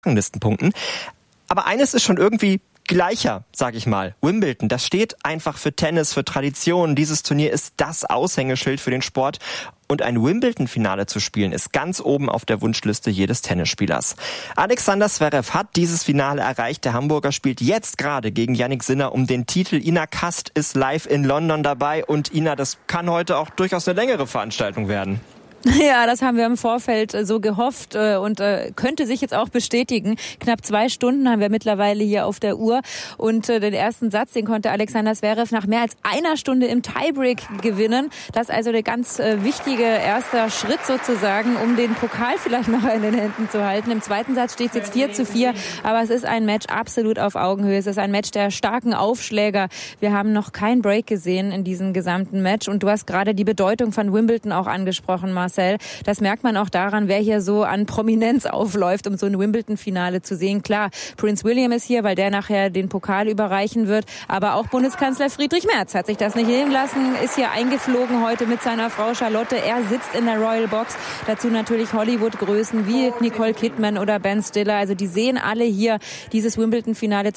Ranglistenpunkten. Aber eines ist schon irgendwie gleicher, sag ich mal. Wimbledon, das steht einfach für Tennis, für Tradition. Dieses Turnier ist das Aushängeschild für den Sport. Und ein Wimbledon-Finale zu spielen, ist ganz oben auf der Wunschliste jedes Tennisspielers. Alexander Zverev hat dieses Finale erreicht. Der Hamburger spielt jetzt gerade gegen Jannik Sinner um den Titel. Ina Kast ist live in London dabei. Und Ina, das kann heute auch durchaus eine längere Veranstaltung werden. Ja, das haben wir im Vorfeld so gehofft und könnte sich jetzt auch bestätigen. Knapp 2 Stunden haben wir mittlerweile hier auf der Uhr und den ersten Satz, den konnte Alexander Zverev nach mehr als 1 Stunde im Tiebreak gewinnen. Das ist also der ganz wichtige erster Schritt sozusagen, um den Pokal vielleicht noch in den Händen zu halten. Im zweiten Satz steht es jetzt 4:4, aber es ist ein Match absolut auf Augenhöhe. Es ist ein Match der starken Aufschläger. Wir haben noch keinen Break gesehen in diesem gesamten Match und du hast gerade die Bedeutung von Wimbledon auch angesprochen, Marcel. Das merkt man auch daran, wer hier so an Prominenz aufläuft, um so ein Wimbledon-Finale zu sehen. Klar, Prince William ist hier, weil der nachher den Pokal überreichen wird. Aber auch Bundeskanzler Friedrich Merz hat sich das nicht nehmen lassen, ist hier eingeflogen heute mit seiner Frau Charlotte. Er sitzt in der Royal Box. Dazu natürlich Hollywood-Größen wie Nicole Kidman oder Ben Stiller. Also die sehen alle hier dieses Wimbledon-Finale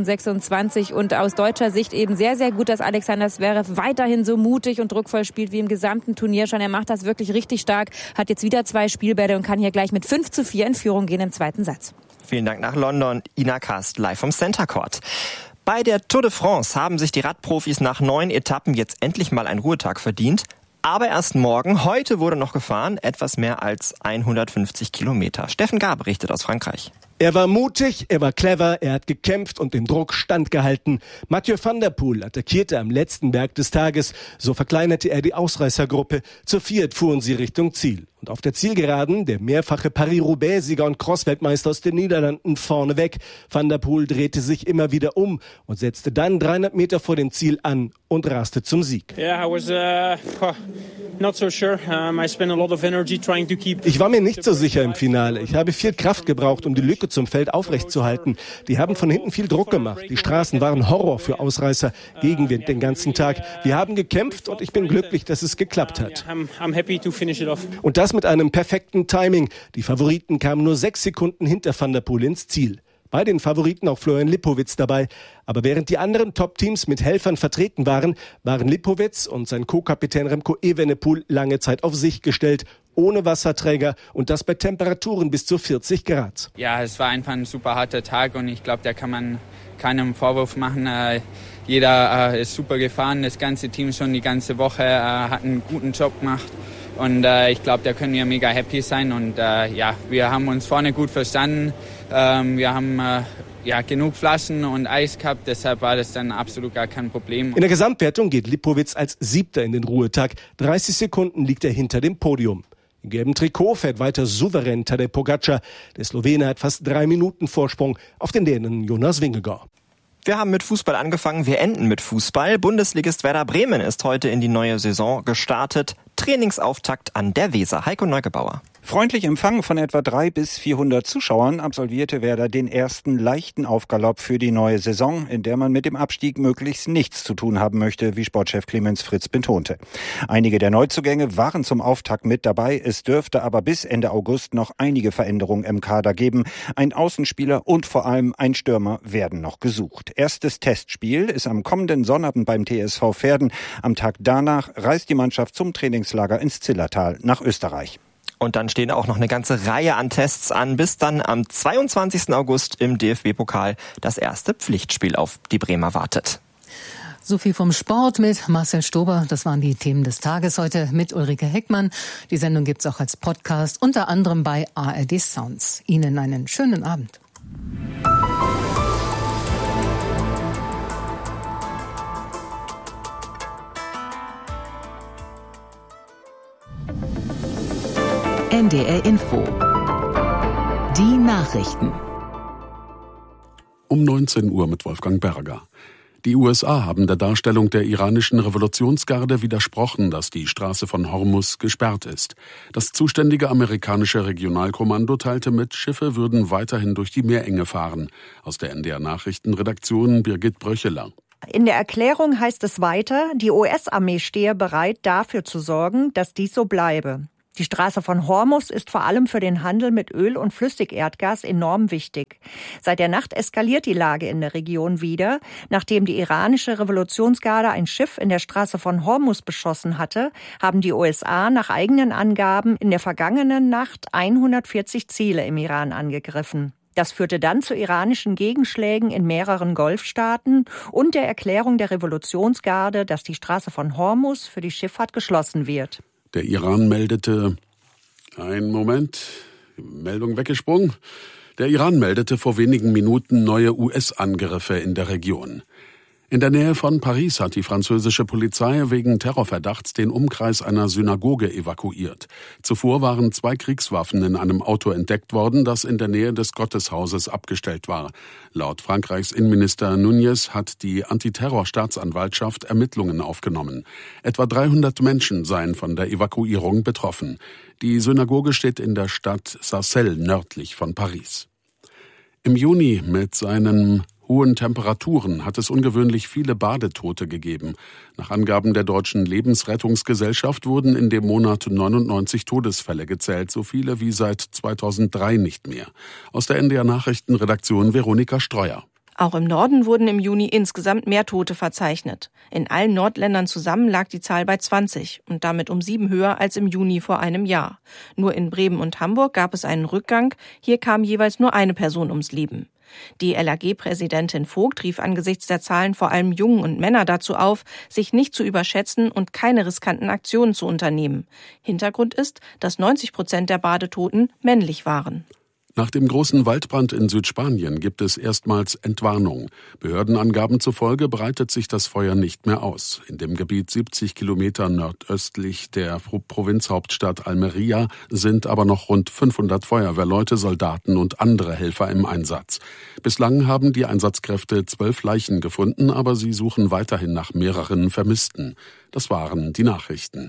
2026. Und aus deutscher Sicht eben sehr, sehr gut, dass Alexander Zverev weiterhin so mutig und druckvoll spielt wie im gesamten Turnier schon. Er macht das wirklich richtig stark, hat jetzt wieder 2 Spielbälle und kann hier gleich mit 5:4 in Führung gehen im zweiten Satz. Vielen Dank nach London, Ina Kast, live vom Center Court. Bei der Tour de France haben sich die Radprofis nach 9 Etappen jetzt endlich mal einen Ruhetag verdient. Aber erst morgen. Heute wurde noch gefahren, etwas mehr als 150 Kilometer. Steffen Gahr berichtet aus Frankreich. Er war mutig, er war clever, er hat gekämpft und dem Druck standgehalten. Mathieu van der Poel attackierte am letzten Berg des Tages. So verkleinerte er die Ausreißergruppe. Zu 4 fuhren sie Richtung Ziel. Und auf der Zielgeraden der mehrfache Paris-Roubaix-Sieger und Cross-Weltmeister aus den Niederlanden vorne weg. Van der Poel drehte sich immer wieder um und setzte dann 300 Meter vor dem Ziel an und raste zum Sieg. Ich war mir nicht so sicher im Finale. Ich habe viel Kraft gebraucht, um die Lücke zum Feld aufrechtzuhalten. Die haben von hinten viel Druck gemacht. Die Straßen waren Horror für Ausreißer. Gegenwind den ganzen Tag. Wir haben gekämpft und ich bin glücklich, dass es geklappt hat. Und das mit einem perfekten Timing. Die Favoriten kamen nur 6 Sekunden hinter Van der Poel ins Ziel. Bei den Favoriten auch Florian Lipowitz dabei. Aber während die anderen Top-Teams mit Helfern vertreten waren, waren Lipowitz und sein Co-Kapitän Remco Evenepoel lange Zeit auf sich gestellt, ohne Wasserträger und das bei Temperaturen bis zu 40 Grad. Ja, es war einfach ein super harter Tag und ich glaube, da kann man keinen Vorwurf machen. Jeder ist super gefahren, das ganze Team schon die ganze Woche hat einen guten Job gemacht. Und ich glaube, da können wir mega happy sein. Und wir haben uns vorne gut verstanden. Wir haben genug Flaschen und Eis gehabt. Deshalb war das dann absolut gar kein Problem. In der Gesamtwertung geht Lipowitz als 7. in den Ruhetag. 30 Sekunden liegt er hinter dem Podium. Im gelben Trikot fährt weiter souverän Tadej Pogačar. Der Slowene hat fast 3 Minuten Vorsprung auf den Dänen Jonas Vingegaard. Wir haben mit Fußball angefangen, wir enden mit Fußball. Bundesligist Werder Bremen ist heute in die neue Saison gestartet. Trainingsauftakt an der Weser. Heiko Neugebauer. Freundlich empfangen von etwa 300 bis 400 Zuschauern absolvierte Werder den ersten leichten Aufgalopp für die neue Saison, in der man mit dem Abstieg möglichst nichts zu tun haben möchte, wie Sportchef Clemens Fritz betonte. Einige der Neuzugänge waren zum Auftakt mit dabei. Es dürfte aber bis Ende August noch einige Veränderungen im Kader geben. Ein Außenspieler und vor allem ein Stürmer werden noch gesucht. Erstes Testspiel ist am kommenden Sonnabend beim TSV Verden. Am Tag danach reist die Mannschaft zum Trainingslager ins Zillertal nach Österreich. Und dann stehen auch noch eine ganze Reihe an Tests an, bis dann am 22. August im DFB-Pokal das erste Pflichtspiel auf die Bremer wartet. So viel vom Sport mit Marcel Stober. Das waren die Themen des Tages heute mit Ulrike Heckmann. Die Sendung gibt's auch als Podcast, unter anderem bei ARD Sounds. Ihnen einen schönen Abend. NDR Info. Die Nachrichten. Um 19 Uhr mit Wolfgang Berger. Die USA haben der Darstellung der iranischen Revolutionsgarde widersprochen, dass die Straße von Hormuz gesperrt ist. Das zuständige amerikanische Regionalkommando teilte mit, Schiffe würden weiterhin durch die Meerenge fahren. Aus der NDR Nachrichtenredaktion Birgit Bröcheler. In der Erklärung heißt es weiter, die US-Armee stehe bereit, dafür zu sorgen, dass dies so bleibe. Die Straße von Hormuz ist vor allem für den Handel mit Öl und Flüssigerdgas enorm wichtig. Seit der Nacht eskaliert die Lage in der Region wieder. Nachdem die iranische Revolutionsgarde ein Schiff in der Straße von Hormuz beschossen hatte, haben die USA nach eigenen Angaben in der vergangenen Nacht 140 Ziele im Iran angegriffen. Das führte dann zu iranischen Gegenschlägen in mehreren Golfstaaten und der Erklärung der Revolutionsgarde, dass die Straße von Hormuz für die Schifffahrt geschlossen wird. Der Iran meldete, Meldung weggesprungen. Der Iran meldete vor wenigen Minuten neue US-Angriffe in der Region. In der Nähe von Paris hat die französische Polizei wegen Terrorverdachts den Umkreis einer Synagoge evakuiert. Zuvor waren 2 Kriegswaffen in einem Auto entdeckt worden, das in der Nähe des Gotteshauses abgestellt war. Laut Frankreichs Innenminister Nunez hat die Antiterror-Staatsanwaltschaft Ermittlungen aufgenommen. Etwa 300 Menschen seien von der Evakuierung betroffen. Die Synagoge steht in der Stadt Sarcelles nördlich von Paris. Im Juni mit seinen hohen Temperaturen hat es ungewöhnlich viele Badetote gegeben. Nach Angaben der Deutschen Lebensrettungsgesellschaft wurden in dem Monat 99 Todesfälle gezählt, so viele wie seit 2003 nicht mehr. Aus der NDR Nachrichtenredaktion Veronika Streuer. Auch im Norden wurden im Juni insgesamt mehr Tote verzeichnet. In allen Nordländern zusammen lag die Zahl bei 20 und damit um 7 höher als im Juni vor einem Jahr. Nur in Bremen und Hamburg gab es einen Rückgang. Hier kam jeweils nur eine Person ums Leben. Die LAG-Präsidentin Vogt rief angesichts der Zahlen vor allem Jungen und Männer dazu auf, sich nicht zu überschätzen und keine riskanten Aktionen zu unternehmen. Hintergrund ist, dass 90% der Badetoten männlich waren. Nach dem großen Waldbrand in Südspanien gibt es erstmals Entwarnung. Behördenangaben zufolge breitet sich das Feuer nicht mehr aus. In dem Gebiet 70 Kilometer nordöstlich der Provinzhauptstadt Almería sind aber noch rund 500 Feuerwehrleute, Soldaten und andere Helfer im Einsatz. Bislang haben die Einsatzkräfte 12 Leichen gefunden, aber sie suchen weiterhin nach mehreren Vermissten. Das waren die Nachrichten.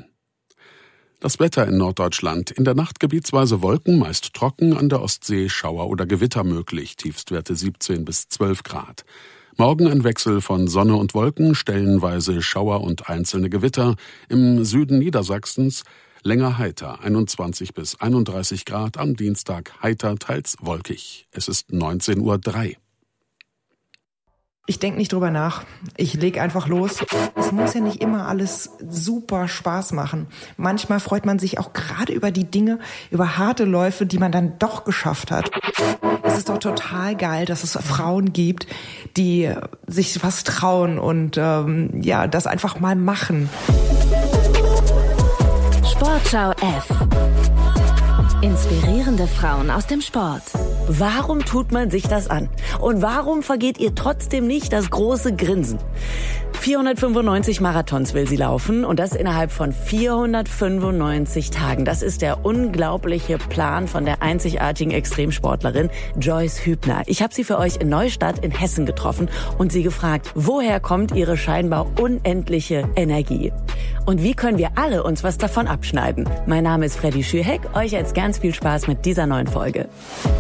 Das Wetter in Norddeutschland. In der Nacht gebietsweise Wolken, meist trocken, an der Ostsee Schauer oder Gewitter möglich, Tiefstwerte 17 bis 12 Grad. Morgen ein Wechsel von Sonne und Wolken, stellenweise Schauer und einzelne Gewitter. Im Süden Niedersachsens länger heiter, 21 bis 31 Grad, am Dienstag heiter, teils wolkig. Es ist 19:03 Uhr. Ich denke nicht drüber nach. Ich leg einfach los. Es muss ja nicht immer alles super Spaß machen. Manchmal freut man sich auch gerade über die Dinge, über harte Läufe, die man dann doch geschafft hat. Es ist doch total geil, dass es Frauen gibt, die sich was trauen und das einfach mal machen. Sportschau F. Inspirierende Frauen aus dem Sport. Warum tut man sich das an? Und warum vergeht ihr trotzdem nicht das große Grinsen? 495 Marathons will sie laufen und das innerhalb von 495 Tagen. Das ist der unglaubliche Plan von der einzigartigen Extremsportlerin Joyce Hübner. Ich habe sie für euch in Neustadt in Hessen getroffen und sie gefragt, woher kommt ihre scheinbar unendliche Energie? Und wie können wir alle uns was davon abschneiden? Mein Name ist Freddy Schürheck. Euch jetzt ganz viel Spaß mit dieser neuen Folge.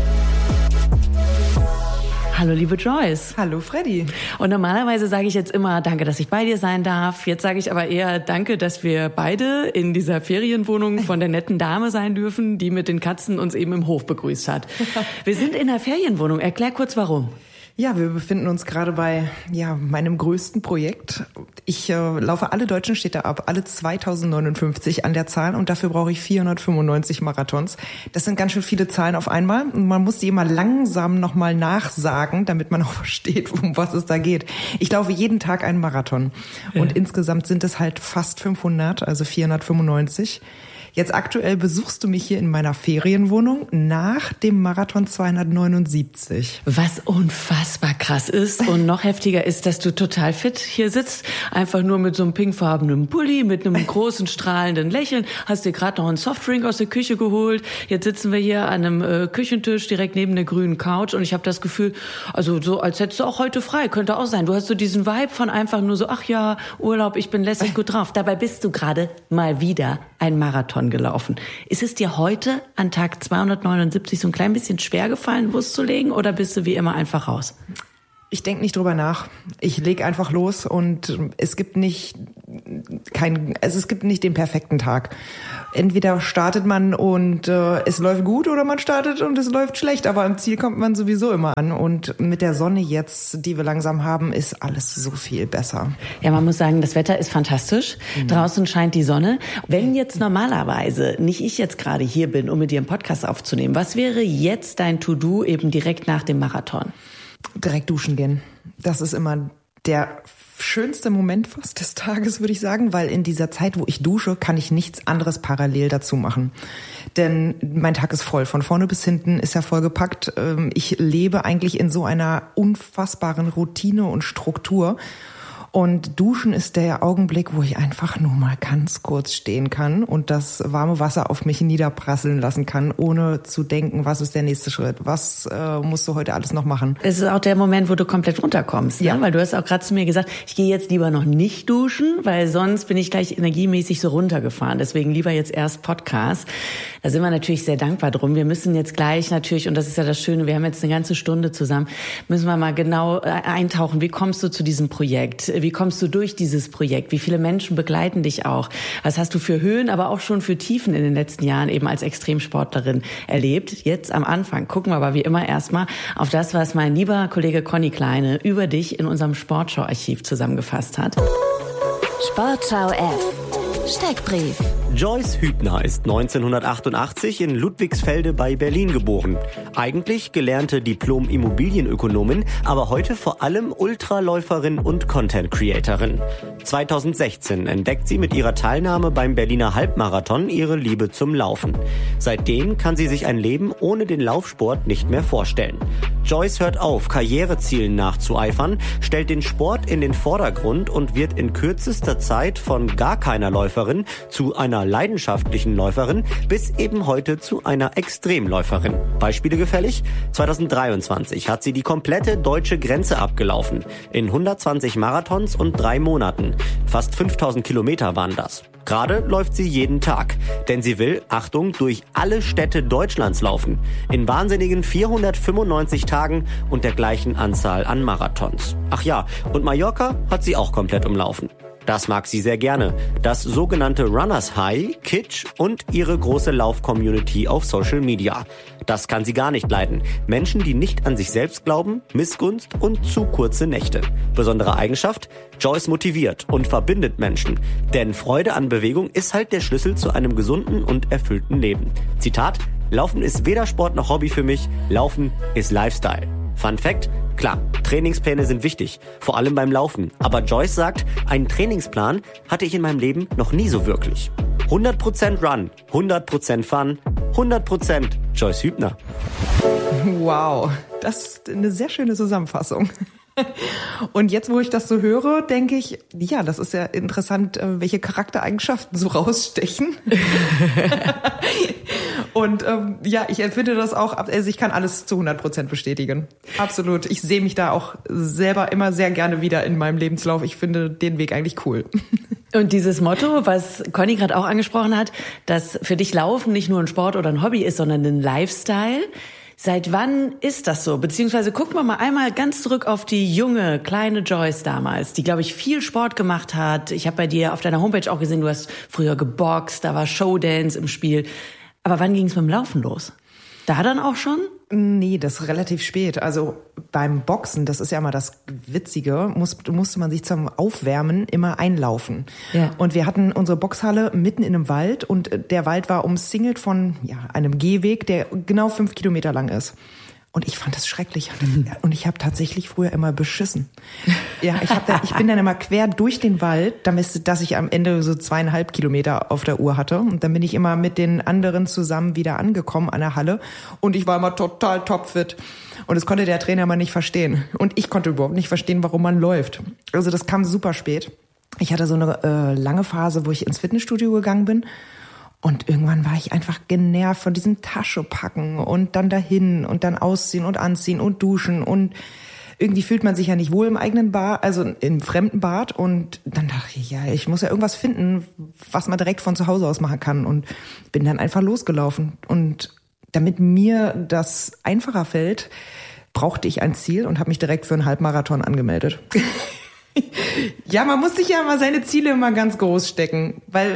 Hallo liebe Joyce. Hallo Freddy. Und normalerweise sage ich jetzt immer, danke, dass ich bei dir sein darf. Jetzt sage ich aber eher, danke, dass wir beide in dieser Ferienwohnung von der netten Dame sein dürfen, die mit den Katzen uns eben im Hof begrüßt hat. Wir sind in der Ferienwohnung. Erklär kurz, warum. Ja, wir befinden uns gerade bei meinem größten Projekt. Ich laufe alle deutschen Städte ab, alle 2059 an der Zahl und dafür brauche ich 495 Marathons. Das sind ganz schön viele Zahlen auf einmal und man muss die immer langsam nochmal nachsagen, damit man auch versteht, um was es da geht. Ich laufe jeden Tag einen Marathon und insgesamt sind es halt fast 500, also 495. Jetzt aktuell besuchst du mich hier in meiner Ferienwohnung nach dem Marathon 279. Was unfassbar krass ist und noch heftiger ist, dass du total fit hier sitzt. Einfach nur mit so einem pinkfarbenen Pulli, mit einem großen strahlenden Lächeln. Hast dir gerade noch einen Softdrink aus der Küche geholt. Jetzt sitzen wir hier an einem Küchentisch direkt neben der grünen Couch und ich habe das Gefühl, also so als hättest du auch heute frei. Könnte auch sein. Du hast so diesen Vibe von einfach nur so, ach ja, Urlaub, ich bin lässig gut drauf. Dabei bist du gerade mal wieder ein Marathon gelaufen. Ist es dir heute an Tag 279 so ein klein bisschen schwer gefallen, loszulegen, oder bist du wie immer einfach raus? Ich denke nicht drüber nach. Ich leg einfach los und es gibt nicht den perfekten Tag. entweder startet man und es läuft gut oder man startet und es läuft schlecht, aber am Ziel kommt man sowieso immer an. Und mit der Sonne jetzt, die wir langsam haben, ist alles so viel besser. Ja, man muss sagen, das Wetter ist fantastisch. Draußen scheint die Sonne. Wenn jetzt normalerweise nicht ich jetzt gerade hier bin, um mit dir einen Podcast aufzunehmen, was wäre jetzt dein To-Do eben direkt nach dem Marathon? Direkt duschen gehen. Das ist immer der schönste Moment fast des Tages, würde ich sagen, weil in dieser Zeit, wo ich dusche, kann ich nichts anderes parallel dazu machen. Denn mein Tag ist voll. Von vorne bis hinten ist er vollgepackt. Ich lebe eigentlich in so einer unfassbaren Routine und Struktur. Und Duschen ist der Augenblick, wo ich einfach nur mal ganz kurz stehen kann und das warme Wasser auf mich niederprasseln lassen kann, ohne zu denken, was ist der nächste Schritt, was musst du heute alles noch machen. Es ist auch der Moment, wo du komplett runterkommst, ja? Weil du hast auch gerade zu mir gesagt, ich gehe jetzt lieber noch nicht duschen, weil sonst bin ich gleich energiemäßig so runtergefahren. Deswegen lieber jetzt erst Podcast. Da sind wir natürlich sehr dankbar drum. Wir müssen jetzt gleich natürlich, und das ist ja das Schöne, wir haben jetzt eine ganze Stunde zusammen, müssen wir mal genau eintauchen. Wie kommst du zu diesem Projekt? Wie kommst du durch dieses Projekt? Wie viele Menschen begleiten dich auch? Was hast du für Höhen, aber auch schon für Tiefen in den letzten Jahren eben als Extremsportlerin erlebt? Jetzt am Anfang gucken wir aber wie immer erstmal auf das, was mein lieber Kollege Conny Kleine über dich in unserem Sportschau-Archiv zusammengefasst hat. Sportschau F. Steckbrief. Joyce Hübner ist 1988 in Ludwigsfelde bei Berlin geboren. Eigentlich gelernte Diplom-Immobilienökonomin, aber heute vor allem Ultraläuferin und Content-Creatorin. 2016 entdeckt sie mit ihrer Teilnahme beim Berliner Halbmarathon ihre Liebe zum Laufen. Seitdem kann sie sich ein Leben ohne den Laufsport nicht mehr vorstellen. Joyce hört auf, Karrierezielen nachzueifern, stellt den Sport in den Vordergrund und wird in kürzester Zeit von gar keiner Läuferin zu einer leidenschaftlichen Läuferin bis eben heute zu einer Extremläuferin. Beispiele gefällig? 2023 hat sie die komplette deutsche Grenze abgelaufen. In 120 Marathons und 3 Monaten. Fast 5000 Kilometer waren das. Gerade läuft sie jeden Tag, denn sie will, Achtung, durch alle Städte Deutschlands laufen. In wahnsinnigen 495 Tagen und der gleichen Anzahl an Marathons. Ach ja, und Mallorca hat sie auch komplett umlaufen. Das mag sie sehr gerne. Das sogenannte Runners High, Kitsch und ihre große Lauf-Community auf Social Media. Das kann sie gar nicht leiden. Menschen, die nicht an sich selbst glauben, Missgunst und zu kurze Nächte. Besondere Eigenschaft? Joyce motiviert und verbindet Menschen. Denn Freude an Bewegung ist halt der Schlüssel zu einem gesunden und erfüllten Leben. Zitat: Laufen ist weder Sport noch Hobby für mich. Laufen ist Lifestyle. Fun Fact: Klar, Trainingspläne sind wichtig, vor allem beim Laufen. Aber Joyce sagt, einen Trainingsplan hatte ich in meinem Leben noch nie so wirklich. 100% Run, 100% Fun, 100% Joyce Hübner. Wow, das ist eine sehr schöne Zusammenfassung. Und jetzt, wo ich das so höre, denke ich, ja, das ist ja interessant, welche Charaktereigenschaften so rausstechen. Und ja, ich empfinde das auch, also ich kann alles zu 100% bestätigen. Absolut. Ich sehe mich da auch selber immer sehr gerne wieder in meinem Lebenslauf. Ich finde den Weg eigentlich cool. Und dieses Motto, was Conny gerade auch angesprochen hat, dass für dich Laufen nicht nur ein Sport oder ein Hobby ist, sondern ein Lifestyle. Seit wann ist das so? Beziehungsweise gucken wir mal einmal ganz zurück auf die junge, kleine Joyce damals, die, glaube ich, viel Sport gemacht hat. Ich habe bei dir auf deiner Homepage auch gesehen, du hast früher geboxt, da war Showdance im Spiel. Aber wann ging es mit dem Laufen los? Da dann auch schon? Nee, das ist relativ spät. Also beim Boxen, das ist ja immer das Witzige, musste man sich zum Aufwärmen immer einlaufen. Ja. Und wir hatten unsere Boxhalle mitten in einem Wald und der Wald war umsingelt von einem Gehweg, der genau 5 Kilometer lang ist. Und ich fand das schrecklich. Und ich habe tatsächlich früher immer beschissen. Ja, ich bin dann immer quer durch den Wald, dass ich am Ende so 2,5 Kilometer auf der Uhr hatte. Und dann bin ich immer mit den anderen zusammen wieder angekommen an der Halle. Und ich war immer total topfit. Und das konnte der Trainer immer nicht verstehen. Und ich konnte überhaupt nicht verstehen, warum man läuft. Also das kam super spät. Ich hatte so eine lange Phase, wo ich ins Fitnessstudio gegangen bin. Und irgendwann war ich einfach genervt von diesem Taschepacken und dann dahin und dann ausziehen und anziehen und duschen und irgendwie fühlt man sich ja nicht wohl im eigenen Bad, also im fremden Bad und dann dachte ich, ja, ich muss ja irgendwas finden, was man direkt von zu Hause aus machen kann und bin dann einfach losgelaufen und damit mir das einfacher fällt, brauchte ich ein Ziel und habe mich direkt für einen Halbmarathon angemeldet. Ja, man muss sich ja mal seine Ziele immer ganz groß stecken, weil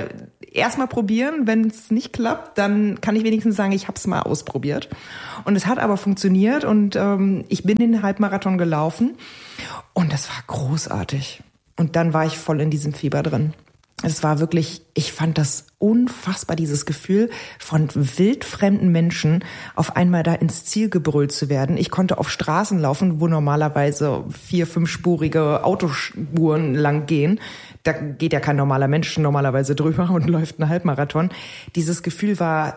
erstmal probieren. Wenn es nicht klappt, dann kann ich wenigstens sagen, ich habe es mal ausprobiert. Und es hat aber funktioniert und ich bin den Halbmarathon gelaufen und das war großartig. Und dann war ich voll in diesem Fieber drin. Es war wirklich, ich fand das unfassbar, dieses Gefühl von wildfremden Menschen auf einmal da ins Ziel gebrüllt zu werden. Ich konnte auf Straßen laufen, wo normalerweise 4-5-spurige Autospuren lang gehen. Da geht ja kein normaler Mensch normalerweise drüber und läuft einen Halbmarathon. Dieses Gefühl war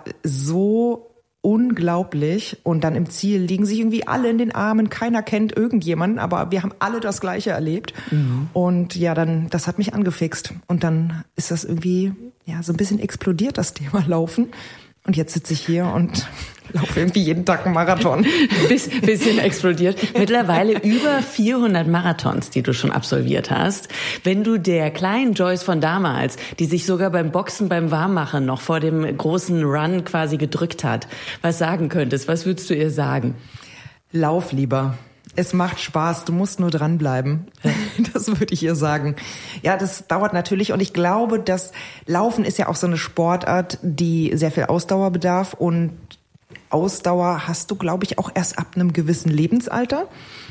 so unglaublich. Und dann im Ziel liegen sich irgendwie alle in den Armen. Keiner kennt irgendjemanden, aber wir haben alle das Gleiche erlebt. Mhm. Und ja, dann, das hat mich angefixt. Und dann ist das irgendwie, ja, so ein bisschen explodiert, das Thema Laufen. Und jetzt sitze ich hier und laufe irgendwie jeden Tag einen Marathon. Bisschen explodiert. Mittlerweile über 400 Marathons, die du schon absolviert hast. Wenn du der kleinen Joyce von damals, die sich sogar beim Boxen, beim Warmmachen noch vor dem großen Run quasi gedrückt hat, was sagen könntest, was würdest du ihr sagen? Lauf lieber. Es macht Spaß, du musst nur dranbleiben. Das würde ich ihr sagen. Ja, das dauert natürlich und ich glaube, das Laufen ist ja auch so eine Sportart, die sehr viel Ausdauer bedarf und Ausdauer hast du, glaube ich, auch erst ab einem gewissen Lebensalter.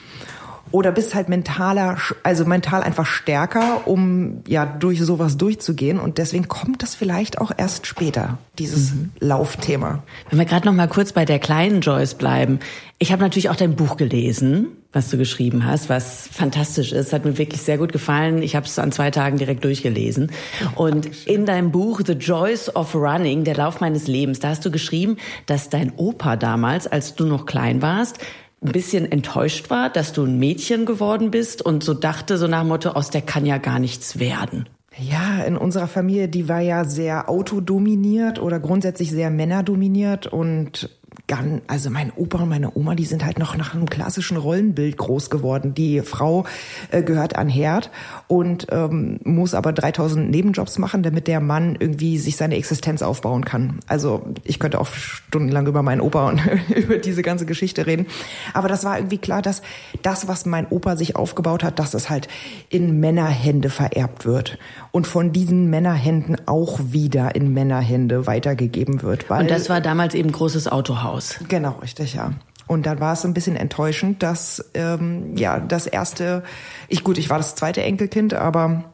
Oder bist halt mental einfach stärker, um ja durch sowas durchzugehen. Und deswegen kommt das vielleicht auch erst später, dieses Laufthema. Wenn wir gerade noch mal kurz bei der kleinen Joyce bleiben. Ich habe natürlich auch dein Buch gelesen, was du geschrieben hast, was fantastisch ist. Hat mir wirklich sehr gut gefallen. Ich habe es an 2 Tagen direkt durchgelesen. Und in deinem Buch The Joys of Running, der Lauf meines Lebens, da hast du geschrieben, dass dein Opa damals, als du noch klein warst, ein bisschen enttäuscht war, dass du ein Mädchen geworden bist und so dachte, so nach dem Motto, aus der kann ja gar nichts werden. Ja, in unserer Familie, die war ja sehr autodominiert oder grundsätzlich sehr männerdominiert und also mein Opa und meine Oma, die sind halt noch nach einem klassischen Rollenbild groß geworden. Die Frau gehört an Herd und muss aber 3000 Nebenjobs machen, damit der Mann irgendwie sich seine Existenz aufbauen kann. Also ich könnte auch stundenlang über meinen Opa und über diese ganze Geschichte reden. Aber das war irgendwie klar, dass das, was mein Opa sich aufgebaut hat, dass es halt in Männerhände vererbt wird. Und von diesen Männerhänden auch wieder in Männerhände weitergegeben wird. Und das war damals eben großes Autohaus. Genau, richtig, ja. Und dann war es ein bisschen enttäuschend, dass das erste, ich war das zweite Enkelkind, aber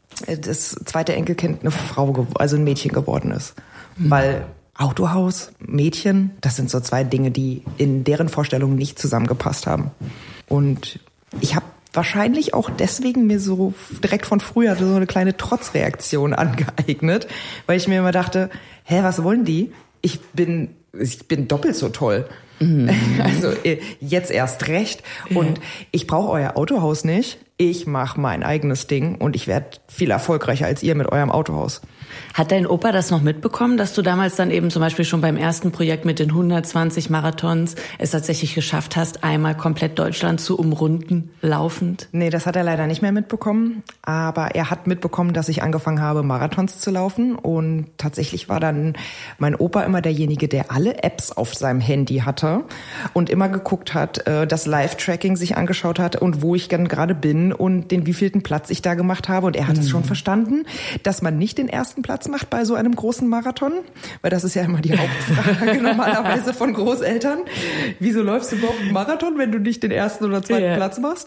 das zweite Enkelkind eine Frau, also ein Mädchen geworden ist. Weil Autohaus, Mädchen, das sind so 2 Dinge, die in deren Vorstellungen nicht zusammengepasst haben. Und ich habe wahrscheinlich auch deswegen mir so direkt von früher so eine kleine Trotzreaktion angeeignet, weil ich mir immer dachte, was wollen die? Ich bin doppelt so toll. Also jetzt erst recht. Und ich brauche euer Autohaus nicht. Ich mache mein eigenes Ding und ich werde viel erfolgreicher als ihr mit eurem Autohaus. Hat dein Opa das noch mitbekommen, dass du damals dann eben zum Beispiel schon beim ersten Projekt mit den 120 Marathons es tatsächlich geschafft hast, einmal komplett Deutschland zu umrunden, laufend? Nee, das hat er leider nicht mehr mitbekommen. Aber er hat mitbekommen, dass ich angefangen habe, Marathons zu laufen. Und tatsächlich war dann mein Opa immer derjenige, der alle Apps auf seinem Handy hatte und immer geguckt hat, das Live-Tracking sich angeschaut hat und wo ich dann gerade bin und den wievielten Platz ich da gemacht habe. Und er hat es schon verstanden, dass man nicht den ersten Platz macht bei so einem großen Marathon, weil das ist ja immer die Hauptfrage normalerweise von Großeltern. Wieso läufst du überhaupt einen Marathon, wenn du nicht den ersten oder zweiten Platz machst?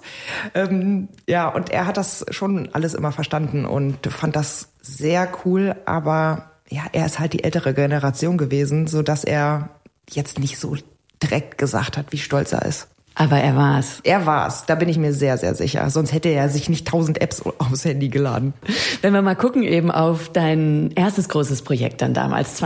Und er hat das schon alles immer verstanden und fand das sehr cool, aber ja, er ist halt die ältere Generation gewesen, so dass er jetzt nicht so direkt gesagt hat, wie stolz er ist. Aber er war's. Er war's, da bin ich mir sehr, sehr sicher. Sonst hätte er sich nicht 1000 Apps aufs Handy geladen. Wenn wir mal gucken eben auf dein erstes großes Projekt dann damals,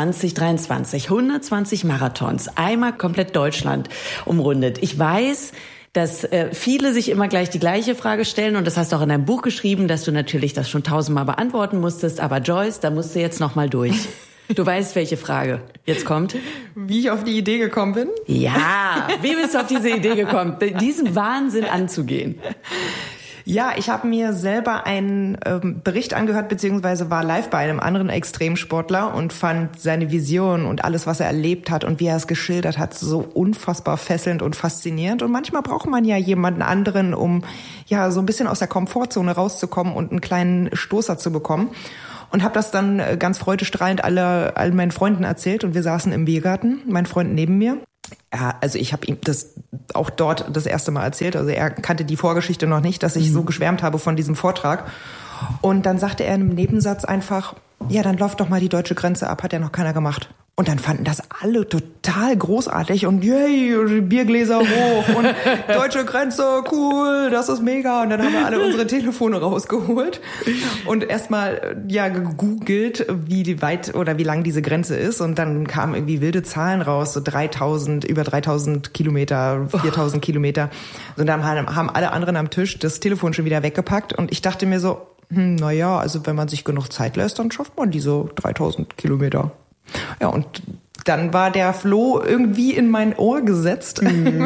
2023, 120 Marathons, einmal komplett Deutschland umrundet. Ich weiß, dass viele sich immer gleich die gleiche Frage stellen und das hast du auch in deinem Buch geschrieben, dass du natürlich das schon 1000-mal beantworten musstest, aber Joyce, da musst du jetzt noch mal durch. Du weißt, welche Frage jetzt kommt? Wie ich auf die Idee gekommen bin? Ja, wie bist du auf diese Idee gekommen, diesen Wahnsinn anzugehen? Ja, ich habe mir selber einen Bericht angehört, beziehungsweise war live bei einem anderen Extremsportler und fand seine Vision und alles, was er erlebt hat und wie er es geschildert hat, so unfassbar fesselnd und faszinierend. Und manchmal braucht man ja jemanden anderen, um ja so ein bisschen aus der Komfortzone rauszukommen und einen kleinen Stoßer zu bekommen. Und habe das dann ganz freudestrahlend all meinen Freunden erzählt und wir saßen im Biergarten, mein Freund neben mir. Ja, also ich habe ihm das auch dort das erste Mal erzählt. Also er kannte die Vorgeschichte noch nicht, dass ich so geschwärmt habe von diesem Vortrag. Und dann sagte er in einem Nebensatz einfach, ja, dann läuft doch mal die deutsche Grenze ab, hat ja noch keiner gemacht. Und dann fanden das alle total großartig und yay, Biergläser hoch und deutsche Grenze, cool, das ist mega. Und dann haben wir alle unsere Telefone rausgeholt und erstmal gegoogelt, wie weit oder wie lang diese Grenze ist. Und dann kamen irgendwie wilde Zahlen raus, so über 3000 Kilometer, 4000 Kilometer. Und dann haben alle anderen am Tisch das Telefon schon wieder weggepackt. Und ich dachte mir so, also wenn man sich genug Zeit lässt, dann schafft man diese 3000 Kilometer. Ja, und dann war der Floh irgendwie in mein Ohr gesetzt.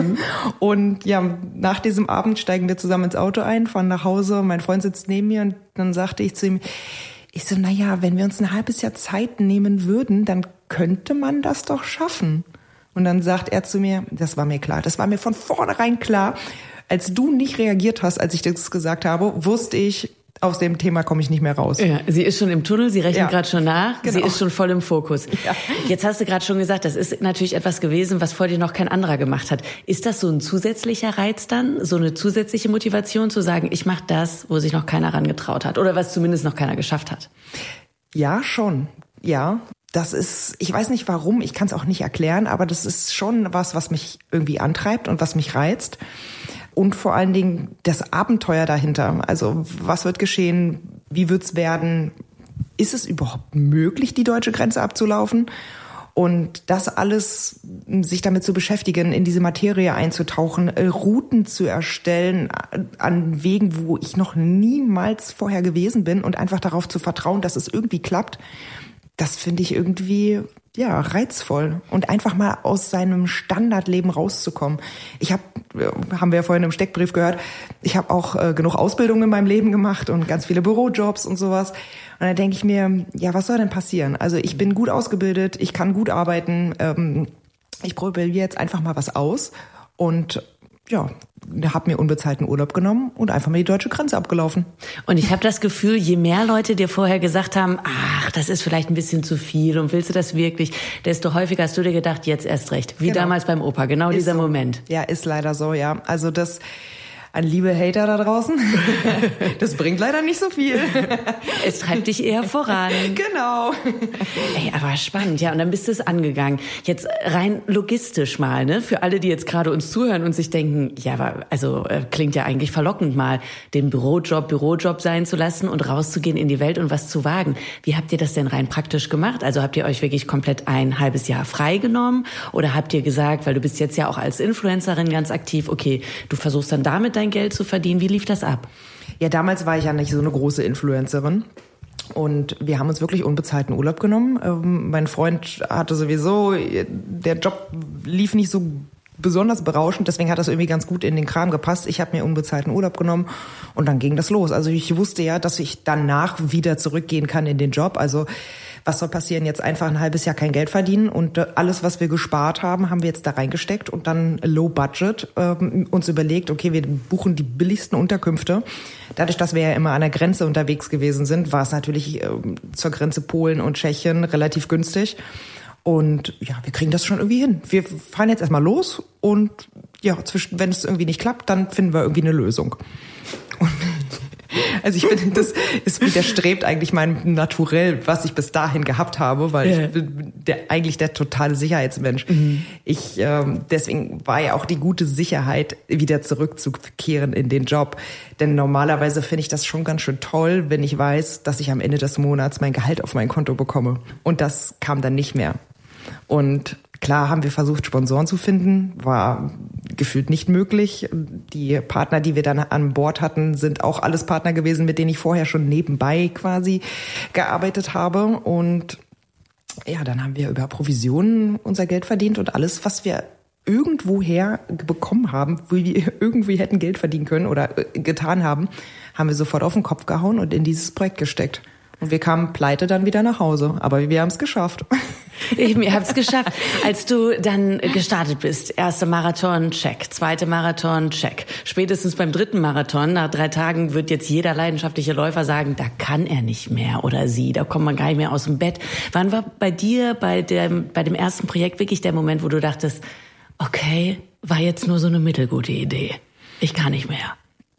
Und ja, nach diesem Abend steigen wir zusammen ins Auto ein, fahren nach Hause, mein Freund sitzt neben mir und dann sagte ich zu ihm, wenn wir uns ein halbes Jahr Zeit nehmen würden, dann könnte man das doch schaffen. Und dann sagt er zu mir, das war mir klar, das war mir von vornherein klar, als du nicht reagiert hast, als ich das gesagt habe, wusste ich, aus dem Thema komme ich nicht mehr raus. Ja, sie ist schon im Tunnel, sie rechnet gerade schon nach, genau. Sie ist schon voll im Fokus. Ja. Jetzt hast du gerade schon gesagt, das ist natürlich etwas gewesen, was vor dir noch kein anderer gemacht hat. Ist das so ein zusätzlicher Reiz dann, so eine zusätzliche Motivation zu sagen, ich mache das, wo sich noch keiner rangetraut hat oder was zumindest noch keiner geschafft hat? Ja, schon. Ja, das ist, ich weiß nicht warum, ich kann es auch nicht erklären, aber das ist schon was mich irgendwie antreibt und was mich reizt. Und vor allen Dingen das Abenteuer dahinter. Also was wird geschehen? Wie wird's werden? Ist es überhaupt möglich, die deutsche Grenze abzulaufen? Und das alles, sich damit zu beschäftigen, in diese Materie einzutauchen, Routen zu erstellen an Wegen, wo ich noch niemals vorher gewesen bin und einfach darauf zu vertrauen, dass es irgendwie klappt, das finde ich irgendwie reizvoll und einfach mal aus seinem Standardleben rauszukommen. Haben wir ja vorhin im Steckbrief gehört, ich habe auch genug Ausbildung in meinem Leben gemacht und ganz viele Bürojobs und sowas. Und da denke ich mir, was soll denn passieren? Also ich bin gut ausgebildet, ich kann gut arbeiten, ich probiere jetzt einfach mal was aus und habe mir unbezahlten Urlaub genommen und einfach mal die deutsche Grenze abgelaufen. Und ich habe das Gefühl, je mehr Leute dir vorher gesagt haben, ach, das ist vielleicht ein bisschen zu viel und willst du das wirklich, desto häufiger hast du dir gedacht, jetzt erst recht. Wie damals beim Opa, genau ist dieser Moment. Ja, ist leider so, ja. Also das... An liebe Hater da draußen, das bringt leider nicht so viel. Es treibt dich eher voran. Genau. Ey, aber spannend, ja. Und dann bist du es angegangen. Jetzt rein logistisch mal, ne? Für alle, die jetzt gerade uns zuhören und sich denken, klingt ja eigentlich verlockend mal, den Bürojob sein zu lassen und rauszugehen in die Welt und was zu wagen. Wie habt ihr das denn rein praktisch gemacht? Also habt ihr euch wirklich komplett ein halbes Jahr freigenommen? Oder habt ihr gesagt, weil du bist jetzt ja auch als Influencerin ganz aktiv, okay, du versuchst dann damit dein Geld zu verdienen. Wie lief das ab? Ja, damals war ich ja nicht so eine große Influencerin. Und wir haben uns wirklich unbezahlten Urlaub genommen. Mein Freund hatte sowieso, der Job lief nicht so besonders berauschend, deswegen hat das irgendwie ganz gut in den Kram gepasst. Ich habe mir unbezahlten Urlaub genommen und dann ging das los. Also ich wusste ja, dass ich danach wieder zurückgehen kann in den Job. Also was soll passieren? Jetzt einfach ein halbes Jahr kein Geld verdienen und alles, was wir gespart haben, haben wir jetzt da reingesteckt und dann low budget uns überlegt, okay, wir buchen die billigsten Unterkünfte. Dadurch, dass wir ja immer an der Grenze unterwegs gewesen sind, war es natürlich zur Grenze Polen und Tschechien relativ günstig. Und ja, wir kriegen das schon irgendwie hin. Wir fahren jetzt erstmal los und wenn es irgendwie nicht klappt, dann finden wir irgendwie eine Lösung. Und also ich finde, das widerstrebt eigentlich meinem Naturell, was ich bis dahin gehabt habe, weil ich bin eigentlich der totale Sicherheitsmensch. Deswegen war ja auch die gute Sicherheit, wieder zurückzukehren in den Job. Denn normalerweise finde ich das schon ganz schön toll, wenn ich weiß, dass ich am Ende des Monats mein Gehalt auf mein Konto bekomme. Und das kam dann nicht mehr. Und klar haben wir versucht, Sponsoren zu finden, war gefühlt nicht möglich. Die Partner, die wir dann an Bord hatten, sind auch alles Partner gewesen, mit denen ich vorher schon nebenbei quasi gearbeitet habe. Und ja, dann haben wir über Provisionen unser Geld verdient und alles, was wir irgendwoher bekommen haben, wie wir irgendwie hätten Geld verdienen können oder getan haben, haben wir sofort auf den Kopf gehauen und in dieses Projekt gesteckt. Und wir kamen pleite dann wieder nach Hause. Aber wir haben es geschafft. Ich habe es geschafft. Als du dann gestartet bist, erster Marathon, check. Zweite Marathon, check. Spätestens beim dritten Marathon, nach 3 Tagen, wird jetzt jeder leidenschaftliche Läufer sagen, da kann er nicht mehr oder sie, da kommt man gar nicht mehr aus dem Bett. Wann war bei dir bei dem ersten Projekt wirklich der Moment, wo du dachtest, okay, war jetzt nur so eine mittelgute Idee. Ich kann nicht mehr.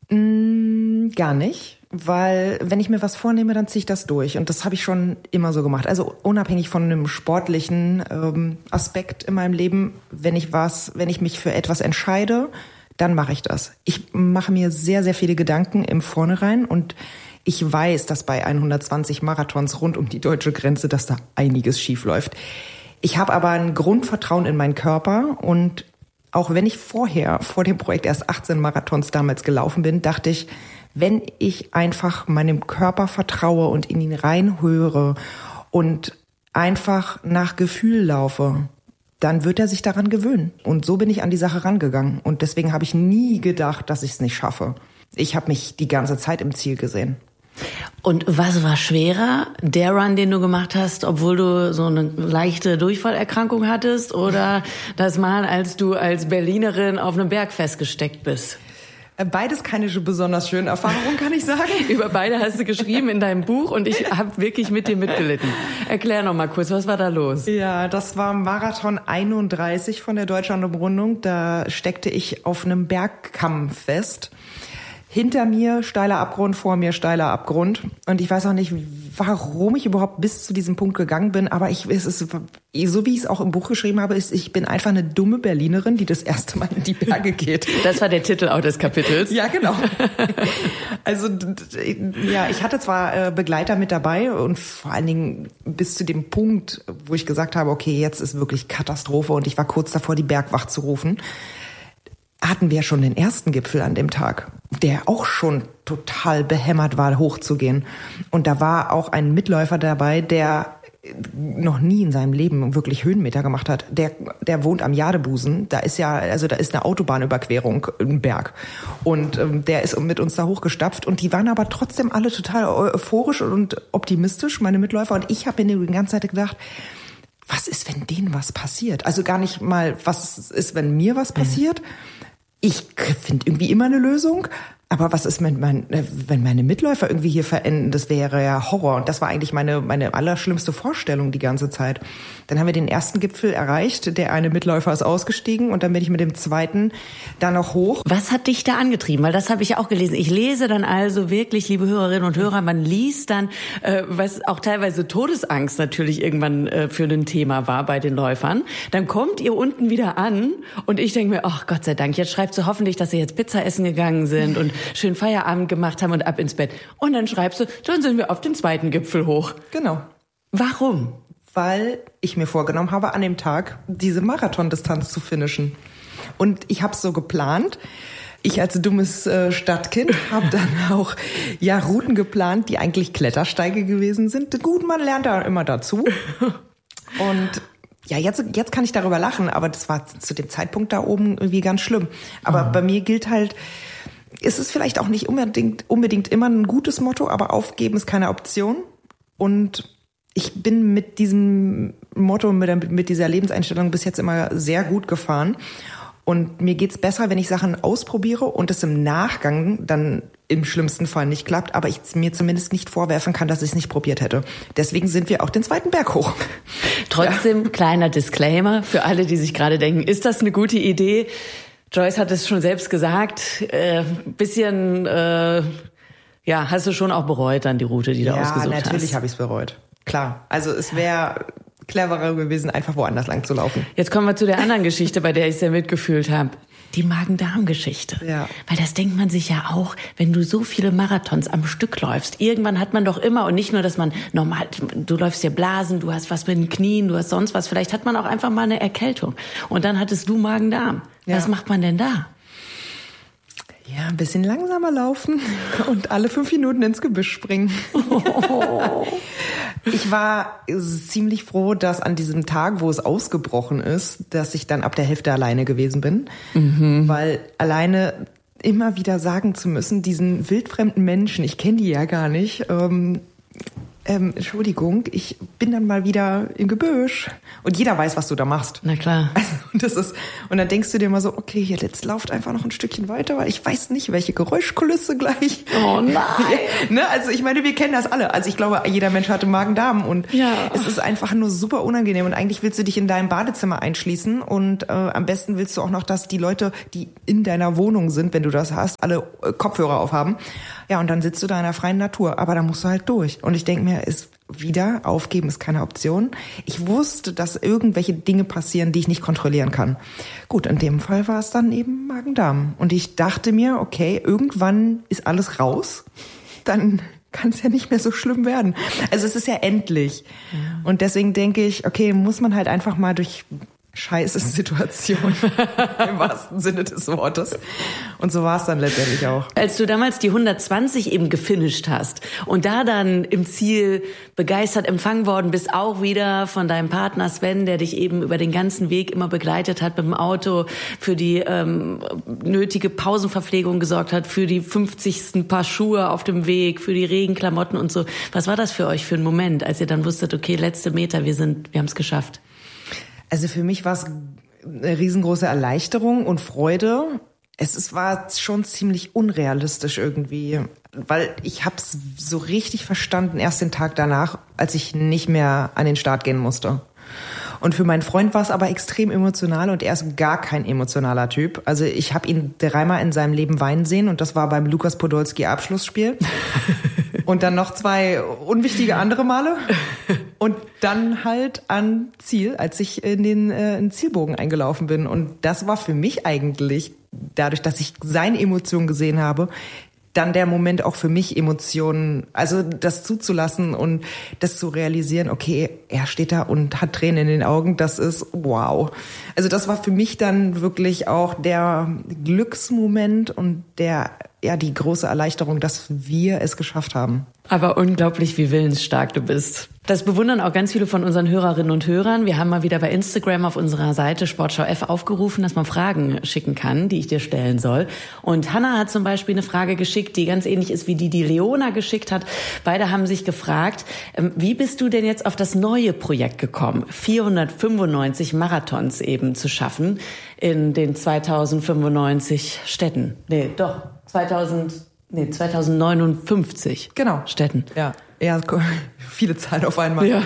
Gar nicht. Weil wenn ich mir was vornehme, dann ziehe ich das durch. Und das habe ich schon immer so gemacht. Also unabhängig von einem sportlichen Aspekt in meinem Leben, wenn ich mich für etwas entscheide, dann mache ich das. Ich mache mir sehr, sehr viele Gedanken im Vornherein und ich weiß, dass bei 120 Marathons rund um die deutsche Grenze, dass da einiges schief läuft. Ich habe aber ein Grundvertrauen in meinen Körper und auch wenn ich vor dem Projekt erst 18 Marathons damals gelaufen bin, dachte ich, wenn ich einfach meinem Körper vertraue und in ihn reinhöre und einfach nach Gefühl laufe, dann wird er sich daran gewöhnen. Und so bin ich an die Sache rangegangen. Und deswegen habe ich nie gedacht, dass ich es nicht schaffe. Ich habe mich die ganze Zeit im Ziel gesehen. Und was war schwerer? Der Run, den du gemacht hast, obwohl du so eine leichte Durchfallerkrankung hattest, oder das Mal, als du als Berlinerin auf einem Berg festgesteckt bist? Beides keine besonders schöne Erfahrung, kann ich sagen. Über beide hast du geschrieben in deinem Buch und ich habe wirklich mit dir mitgelitten. Erklär noch mal kurz, was war da los? Ja, das war Marathon 31 von der Deutschlandumrundung. Da steckte ich auf einem Bergkamm fest. Hinter mir steiler Abgrund, vor mir steiler Abgrund. Und ich weiß auch nicht, warum ich überhaupt bis zu diesem Punkt gegangen bin. Aber es ist, so wie ich es auch im Buch geschrieben habe, ich bin einfach eine dumme Berlinerin, die das erste Mal in die Berge geht. Das war der Titel auch des Kapitels. Ja, genau. Also, ja, ich hatte zwar Begleiter mit dabei und vor allen Dingen bis zu dem Punkt, wo ich gesagt habe, okay, jetzt ist wirklich Katastrophe und ich war kurz davor, die Bergwacht zu rufen, hatten wir schon den ersten Gipfel an dem Tag, der auch schon total behämmert war, hochzugehen. Und da war auch ein Mitläufer dabei, der noch nie in seinem Leben wirklich Höhenmeter gemacht hat. Der wohnt am Jadebusen. Da ist eine Autobahnüberquerung im Berg. Und der ist mit uns da hochgestapft. Und die waren aber trotzdem alle total euphorisch und optimistisch, meine Mitläufer. Und ich habe mir die ganze Zeit gedacht, was ist, wenn denen was passiert? Also gar nicht mal, was ist, wenn mir was passiert? Ich finde irgendwie immer eine Lösung. Aber was ist, wenn meine Mitläufer irgendwie hier verenden? Das wäre ja Horror. Und das war eigentlich meine allerschlimmste Vorstellung die ganze Zeit. Dann haben wir den ersten Gipfel erreicht. Der eine Mitläufer ist ausgestiegen und dann bin ich mit dem zweiten da noch hoch. Was hat dich da angetrieben? Weil das habe ich auch gelesen. Ich lese dann also wirklich, liebe Hörerinnen und Hörer, man liest dann, was auch teilweise Todesangst natürlich irgendwann für ein Thema war bei den Läufern. Dann kommt ihr unten wieder an und ich denke mir, ach Gott sei Dank, jetzt schreibt sie hoffentlich, dass sie jetzt Pizza essen gegangen sind und schön Feierabend gemacht haben und ab ins Bett. Und dann schreibst du, dann sind wir auf den zweiten Gipfel hoch. Genau. Warum? Weil ich mir vorgenommen habe, an dem Tag diese Marathondistanz zu finishen. Und ich habe es so geplant. Ich als dummes Stadtkind habe dann auch Routen geplant, die eigentlich Klettersteige gewesen sind. Gut, man lernt da immer dazu. Und ja, jetzt kann ich darüber lachen, aber das war zu dem Zeitpunkt da oben irgendwie ganz schlimm. Aber bei mir gilt halt, es ist vielleicht auch nicht unbedingt immer ein gutes Motto, aber aufgeben ist keine Option. Und ich bin mit diesem Motto, mit dieser Lebenseinstellung bis jetzt immer sehr gut gefahren. Und mir geht's besser, wenn ich Sachen ausprobiere und es im Nachgang dann im schlimmsten Fall nicht klappt, aber ich mir zumindest nicht vorwerfen kann, dass ich es nicht probiert hätte. Deswegen sind wir auch den zweiten Berg hoch. Trotzdem, kleiner Disclaimer für alle, die sich gerade denken, ist das eine gute Idee? Joyce hat es schon selbst gesagt, bisschen, hast du schon auch bereut dann die Route, die du ausgesucht hast? Ja, natürlich habe ich es bereut. Klar, also es wäre cleverer gewesen, einfach woanders lang zu laufen. Jetzt kommen wir zu der anderen Geschichte, bei der ich sehr mitgefühlt habe. Die Magen-Darm-Geschichte. Ja. Weil das denkt man sich ja auch, wenn du so viele Marathons am Stück läufst. Irgendwann hat man doch immer, und nicht nur, dass man normal, du läufst dir Blasen, du hast was mit den Knien, du hast sonst was. Vielleicht hat man auch einfach mal eine Erkältung. Und dann hattest du Magen-Darm. Ja. Was macht man denn da? Ja, ein bisschen langsamer laufen und alle 5 Minuten ins Gebüsch springen. Ich war ziemlich froh, dass an diesem Tag, wo es ausgebrochen ist, dass ich dann ab der Hälfte alleine gewesen bin. Weil alleine immer wieder sagen zu müssen, diesen wildfremden Menschen, ich kenne die ja gar nicht, Entschuldigung, ich bin dann mal wieder im Gebüsch. Und jeder weiß, was du da machst. Na klar. Also, und dann denkst du dir mal so, okay, jetzt lauft einfach noch ein Stückchen weiter, weil ich weiß nicht, welche Geräuschkulisse gleich. Oh nein. Ne? Also ich meine, wir kennen das alle. Also ich glaube, jeder Mensch hatte Magen-Darm und es ist einfach nur super unangenehm. Und eigentlich willst du dich in deinem Badezimmer einschließen und am besten willst du auch noch, dass die Leute, die in deiner Wohnung sind, wenn du das hast, alle Kopfhörer aufhaben. Ja, und dann sitzt du da in der freien Natur. Aber da musst du halt durch. Und ich denke mir, aufgeben ist keine Option. Ich wusste, dass irgendwelche Dinge passieren, die ich nicht kontrollieren kann. Gut, in dem Fall war es dann eben Magen-Darm. Und ich dachte mir, okay, irgendwann ist alles raus. Dann kann es ja nicht mehr so schlimm werden. Also es ist ja endlich. Und deswegen denke ich, okay, muss man halt einfach mal durch scheiße Situation im wahrsten Sinne des Wortes. Und so war es dann letztendlich auch. Als du damals die 120 eben gefinisht hast und da dann im Ziel begeistert empfangen worden bist, auch wieder von deinem Partner Sven, der dich eben über den ganzen Weg immer begleitet hat mit dem Auto, für die nötige Pausenverpflegung gesorgt hat, für die 50. Paar Schuhe auf dem Weg, für die Regenklamotten und so. Was war das für euch für ein Moment, als ihr dann wusstet, okay, letzte Meter, wir haben es geschafft? Also für mich war es eine riesengroße Erleichterung und Freude. War schon ziemlich unrealistisch irgendwie, weil ich habe es so richtig verstanden erst den Tag danach, als ich nicht mehr an den Start gehen musste. Und für meinen Freund war es aber extrem emotional und er ist gar kein emotionaler Typ. Also ich habe ihn 3-mal in seinem Leben weinen sehen und das war beim Lukas Podolski Abschlussspiel. Und dann noch 2 unwichtige andere Male. Und dann halt an Ziel, als ich in den Zielbogen eingelaufen bin. Und das war für mich eigentlich, dadurch, dass ich seine Emotionen gesehen habe, dann der Moment auch für mich Emotionen, also das zuzulassen und das zu realisieren, okay, er steht da und hat Tränen in den Augen, das ist wow. Also das war für mich dann wirklich auch der Glücksmoment und die große Erleichterung, dass wir es geschafft haben. Aber unglaublich, wie willensstark du bist. Das bewundern auch ganz viele von unseren Hörerinnen und Hörern. Wir haben mal wieder bei Instagram auf unserer Seite Sportschau F aufgerufen, dass man Fragen schicken kann, die ich dir stellen soll. Und Hanna hat zum Beispiel eine Frage geschickt, die ganz ähnlich ist wie die Leona geschickt hat. Beide haben sich gefragt, wie bist du denn jetzt auf das neue Projekt gekommen, 495 Marathons eben zu schaffen in den 2095 Städten? 2059 Städten. Ja, viele Zahlen auf einmal. Ja.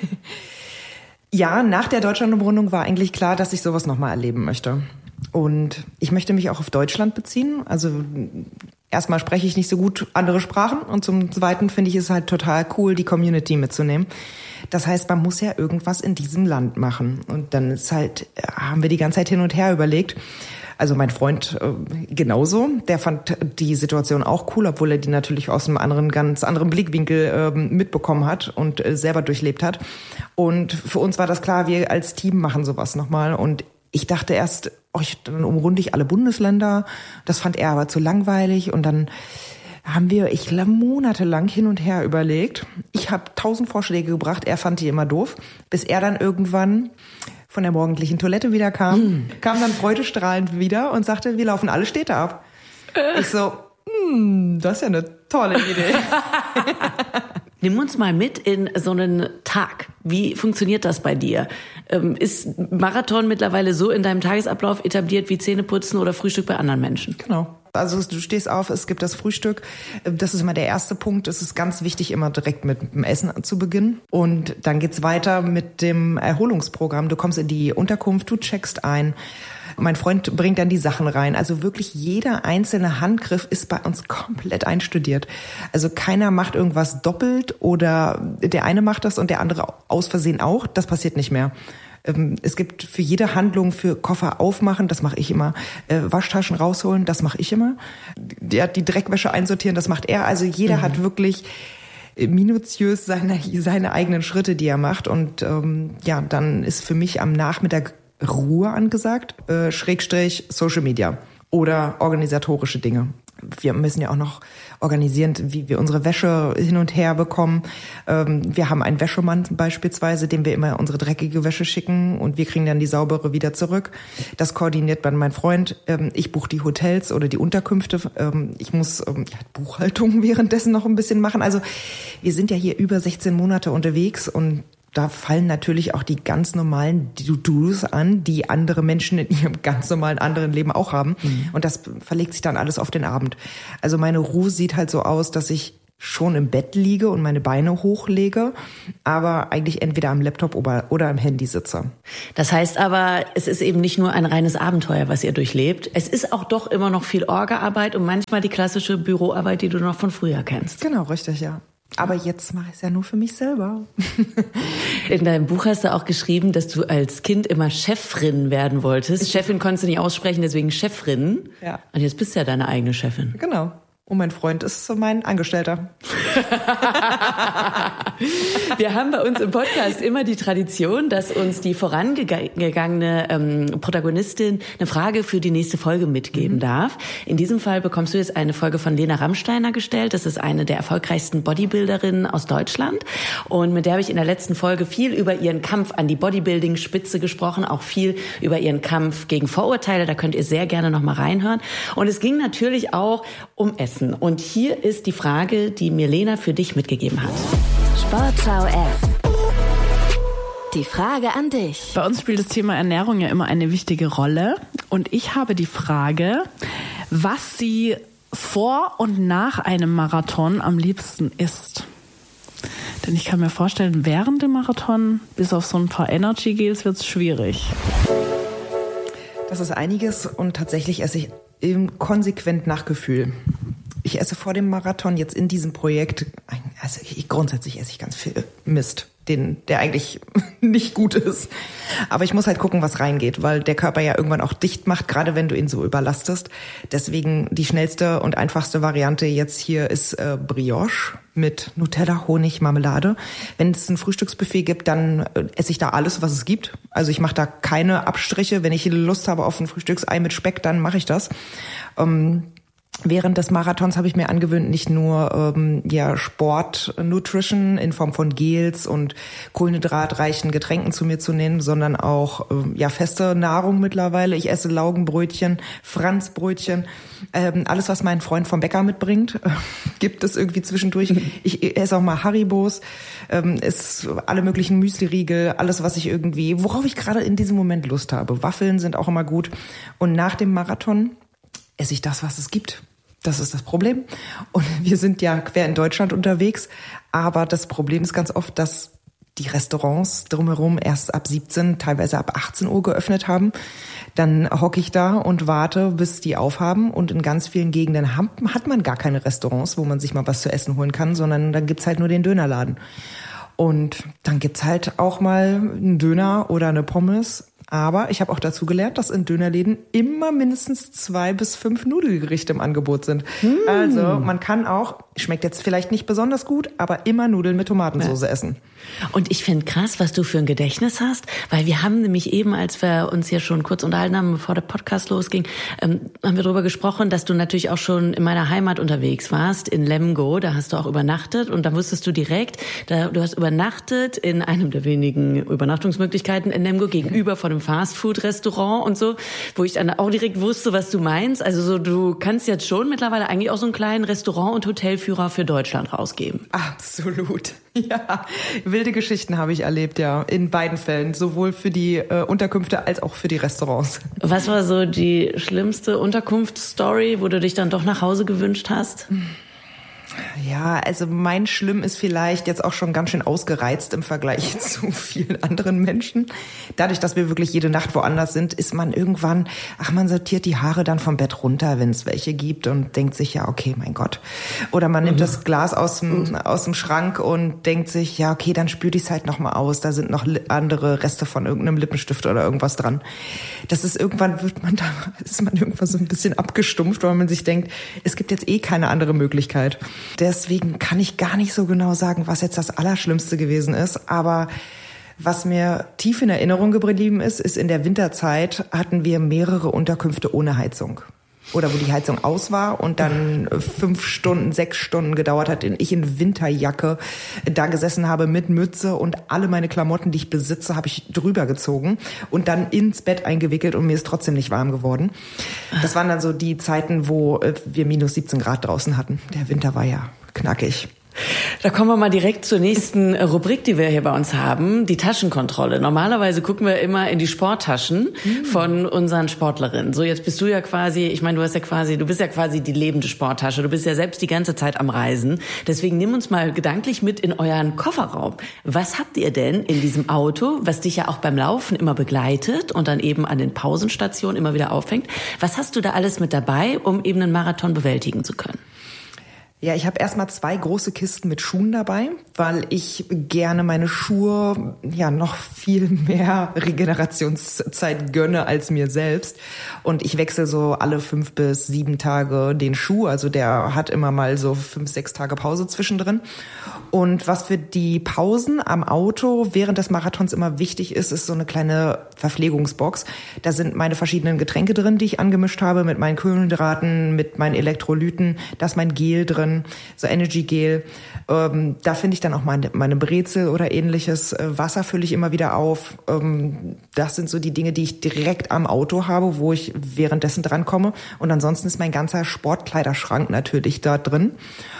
Ja, nach der Deutschlandumrundung war eigentlich klar, dass ich sowas nochmal erleben möchte. Und ich möchte mich auch auf Deutschland beziehen. Also erstmal spreche ich nicht so gut andere Sprachen und zum Zweiten finde ich es halt total cool, die Community mitzunehmen. Das heißt, man muss ja irgendwas in diesem Land machen. Und dann haben wir die ganze Zeit hin und her überlegt. Also mein Freund genauso, der fand die Situation auch cool, obwohl er die natürlich aus einem ganz anderen Blickwinkel mitbekommen hat und selber durchlebt hat. Und für uns war das klar, wir als Team machen sowas nochmal. Und ich dachte erst, dann umrunde ich alle Bundesländer. Das fand er aber zu langweilig. Und dann haben wir, monatelang hin und her überlegt. Ich habe 1000 Vorschläge gebracht, er fand die immer doof, bis er dann irgendwann von der morgendlichen Toilette wieder kam dann freudestrahlend wieder und sagte, wir laufen alle Städte ab. Ich so, das ist ja eine tolle Idee. Nimm uns mal mit in so einen Tag. Wie funktioniert das bei dir? Ist Marathon mittlerweile so in deinem Tagesablauf etabliert wie Zähneputzen oder Frühstück bei anderen Menschen? Genau. Also du stehst auf, es gibt das Frühstück. Das ist immer der erste Punkt. Es ist ganz wichtig, immer direkt mit dem Essen zu beginnen. Und dann geht's weiter mit dem Erholungsprogramm. Du kommst in die Unterkunft, du checkst ein. Mein Freund bringt dann die Sachen rein. Also wirklich jeder einzelne Handgriff ist bei uns komplett einstudiert. Also keiner macht irgendwas doppelt oder der eine macht das und der andere aus Versehen auch. Das passiert nicht mehr. Es gibt für jede Handlung, für Koffer aufmachen, das mache ich immer. Waschtaschen rausholen, das mache ich immer. Die Dreckwäsche einsortieren, das macht er. Also jeder hat wirklich minutiös seine eigenen Schritte, die er macht. Und dann ist für mich am Nachmittag Ruhe angesagt, / Social Media oder organisatorische Dinge. wir müssen ja auch noch organisieren, wie wir unsere Wäsche hin und her bekommen. Wir haben einen Wäschemann beispielsweise, dem wir immer unsere dreckige Wäsche schicken und wir kriegen dann die saubere wieder zurück. Das koordiniert dann mein Freund. Ich buche die Hotels oder die Unterkünfte. Ich muss Buchhaltung währenddessen noch ein bisschen machen. Also wir sind ja hier über 16 Monate unterwegs und da fallen natürlich auch die ganz normalen To-Dos an, die andere Menschen in ihrem ganz normalen anderen Leben auch haben. Und das verlegt sich dann alles auf den Abend. Also meine Ruhe sieht halt so aus, dass ich schon im Bett liege und meine Beine hochlege, aber eigentlich entweder am Laptop oder am Handy sitze. Das heißt aber, es ist eben nicht nur ein reines Abenteuer, was ihr durchlebt. Es ist auch doch immer noch viel Orga-Arbeit und manchmal die klassische Büroarbeit, die du noch von früher kennst. Genau, richtig, ja. Aber jetzt mache ich es ja nur für mich selber. In deinem Buch hast du auch geschrieben, dass du als Kind immer Chefin werden wolltest. Chefin konntest du nicht aussprechen, deswegen Chefin. Ja. Und jetzt bist du ja deine eigene Chefin. Genau. Und mein Freund ist so mein Angestellter. Wir haben bei uns im Podcast immer die Tradition, dass uns die vorangegangene Protagonistin eine Frage für die nächste Folge mitgeben darf. In diesem Fall bekommst du jetzt eine Folge von Lena Rammsteiner gestellt. Das ist eine der erfolgreichsten Bodybuilderinnen aus Deutschland. Und mit der habe ich in der letzten Folge viel über ihren Kampf an die Bodybuilding-Spitze gesprochen, auch viel über ihren Kampf gegen Vorurteile. Da könnt ihr sehr gerne noch mal reinhören. Und es ging natürlich auch um Essen. Und hier ist die Frage, die mir Lena für dich mitgegeben hat. Sportschau F. Die Frage an dich. Bei uns spielt das Thema Ernährung ja immer eine wichtige Rolle. Und ich habe die Frage, was sie vor und nach einem Marathon am liebsten isst. Denn ich kann mir vorstellen, während dem Marathon, bis auf so ein paar Energy-Gels, wird es schwierig. Das ist einiges und tatsächlich esse ich konsequent nach Gefühl. Ich esse vor dem Marathon jetzt in diesem Projekt, also grundsätzlich esse ich ganz viel Mist, der eigentlich nicht gut ist. Aber ich muss halt gucken, was reingeht, weil der Körper ja irgendwann auch dicht macht, gerade wenn du ihn so überlastest. Deswegen die schnellste und einfachste Variante jetzt hier ist Brioche mit Nutella, Honig, Marmelade. Wenn es ein Frühstücksbuffet gibt, dann esse ich da alles, was es gibt. Also ich mache da keine Abstriche. Wenn ich Lust habe auf ein Frühstücksei mit Speck, dann mache ich das. Während des Marathons habe ich mir angewöhnt, nicht nur Sport-Nutrition in Form von Gels und kohlenhydratreichen Getränken zu mir zu nehmen, sondern auch feste Nahrung mittlerweile. Ich esse Laugenbrötchen, Franzbrötchen, alles, was mein Freund vom Bäcker mitbringt, gibt es irgendwie zwischendurch. Ich esse auch mal Haribos, alle möglichen Müsli-Riegel, alles, was ich worauf ich gerade in diesem Moment Lust habe. Waffeln sind auch immer gut. Und nach dem Marathon esse ich das, was es gibt. Das ist das Problem. Und wir sind ja quer in Deutschland unterwegs. Aber das Problem ist ganz oft, dass die Restaurants drumherum erst ab 17, teilweise ab 18 Uhr geöffnet haben. Dann hocke ich da und warte, bis die aufhaben. Und in ganz vielen Gegenden hat man gar keine Restaurants, wo man sich mal was zu essen holen kann, sondern dann gibt's halt nur den Dönerladen. Und dann gibt's halt auch mal einen Döner oder eine Pommes. Aber ich habe auch dazu gelernt, dass in Dönerläden immer mindestens 2 bis 5 Nudelgerichte im Angebot sind. Also man kann auch, schmeckt jetzt vielleicht nicht besonders gut, aber immer Nudeln mit Tomatensauce essen. Und ich finde krass, was du für ein Gedächtnis hast, weil wir haben nämlich eben, als wir uns hier schon kurz unterhalten haben, bevor der Podcast losging, haben wir darüber gesprochen, dass du natürlich auch schon in meiner Heimat unterwegs warst, in Lemgo, da hast du auch übernachtet und da wusstest du direkt, du hast übernachtet in einem der wenigen Übernachtungsmöglichkeiten in Lemgo gegenüber von einem Fastfood-Restaurant und so, wo ich dann auch direkt wusste, was du meinst. Also so, du kannst jetzt schon mittlerweile eigentlich auch so einen kleinen Restaurant- und Hotelführer für Deutschland rausgeben. Absolut. Ja, wilde Geschichten habe ich erlebt, ja, in beiden Fällen, sowohl für die Unterkünfte als auch für die Restaurants. Was war so die schlimmste Unterkunftsstory, wo du dich dann doch nach Hause gewünscht hast? Ja, also mein Schlimm ist vielleicht jetzt auch schon ganz schön ausgereizt im Vergleich zu vielen anderen Menschen. Dadurch, dass wir wirklich jede Nacht woanders sind, ist man irgendwann, man sortiert die Haare dann vom Bett runter, wenn es welche gibt und denkt sich, ja, okay, mein Gott. Oder man nimmt das Glas aus dem Schrank und denkt sich, ja, okay, dann spüle ich es halt nochmal aus. Da sind noch andere Reste von irgendeinem Lippenstift oder irgendwas dran. Das ist irgendwann, ist man irgendwann so ein bisschen abgestumpft, weil man sich denkt, es gibt jetzt keine andere Möglichkeit. Deswegen kann ich gar nicht so genau sagen, was jetzt das Allerschlimmste gewesen ist. Aber was mir tief in Erinnerung geblieben ist in der Winterzeit hatten wir mehrere Unterkünfte ohne Heizung. oder wo die Heizung aus war und dann 5 Stunden, 6 Stunden gedauert hat, und ich in Winterjacke da gesessen habe mit Mütze und alle meine Klamotten, die ich besitze, habe ich drüber gezogen und dann ins Bett eingewickelt und mir ist trotzdem nicht warm geworden. Das waren dann so die Zeiten, wo wir minus 17 Grad draußen hatten. Der Winter war ja knackig. Da kommen wir mal direkt zur nächsten Rubrik, die wir hier bei uns haben, die Taschenkontrolle. Normalerweise gucken wir immer in die Sporttaschen von unseren Sportlerinnen. So, jetzt bist du ja quasi, ich meine, du bist ja quasi die lebende Sporttasche. Du bist ja selbst die ganze Zeit am Reisen. Deswegen nimm uns mal gedanklich mit in euren Kofferraum. Was habt ihr denn in diesem Auto, was dich ja auch beim Laufen immer begleitet und dann eben an den Pausenstationen immer wieder auffängt? Was hast du da alles mit dabei, um eben einen Marathon bewältigen zu können? Ja, ich habe erstmal 2 große Kisten mit Schuhen dabei, weil ich gerne meine Schuhe ja noch viel mehr Regenerationszeit gönne als mir selbst. Und ich wechsle so alle 5 bis 7 Tage den Schuh. Also der hat immer mal so 5, 6 Tage Pause zwischendrin. Und was für die Pausen am Auto während des Marathons immer wichtig ist, ist so eine kleine Verpflegungsbox. Da sind meine verschiedenen Getränke drin, die ich angemischt habe, mit meinen Kohlenhydraten, mit meinen Elektrolyten. Da ist mein Gel drin, so Energy Gel. Da finde ich dann auch meine Brezel oder ähnliches. Wasser fülle ich immer wieder auf. Das sind so die Dinge, die ich direkt am Auto habe, wo ich währenddessen drankomme. Und ansonsten ist mein ganzer Sportkleiderschrank natürlich da drin.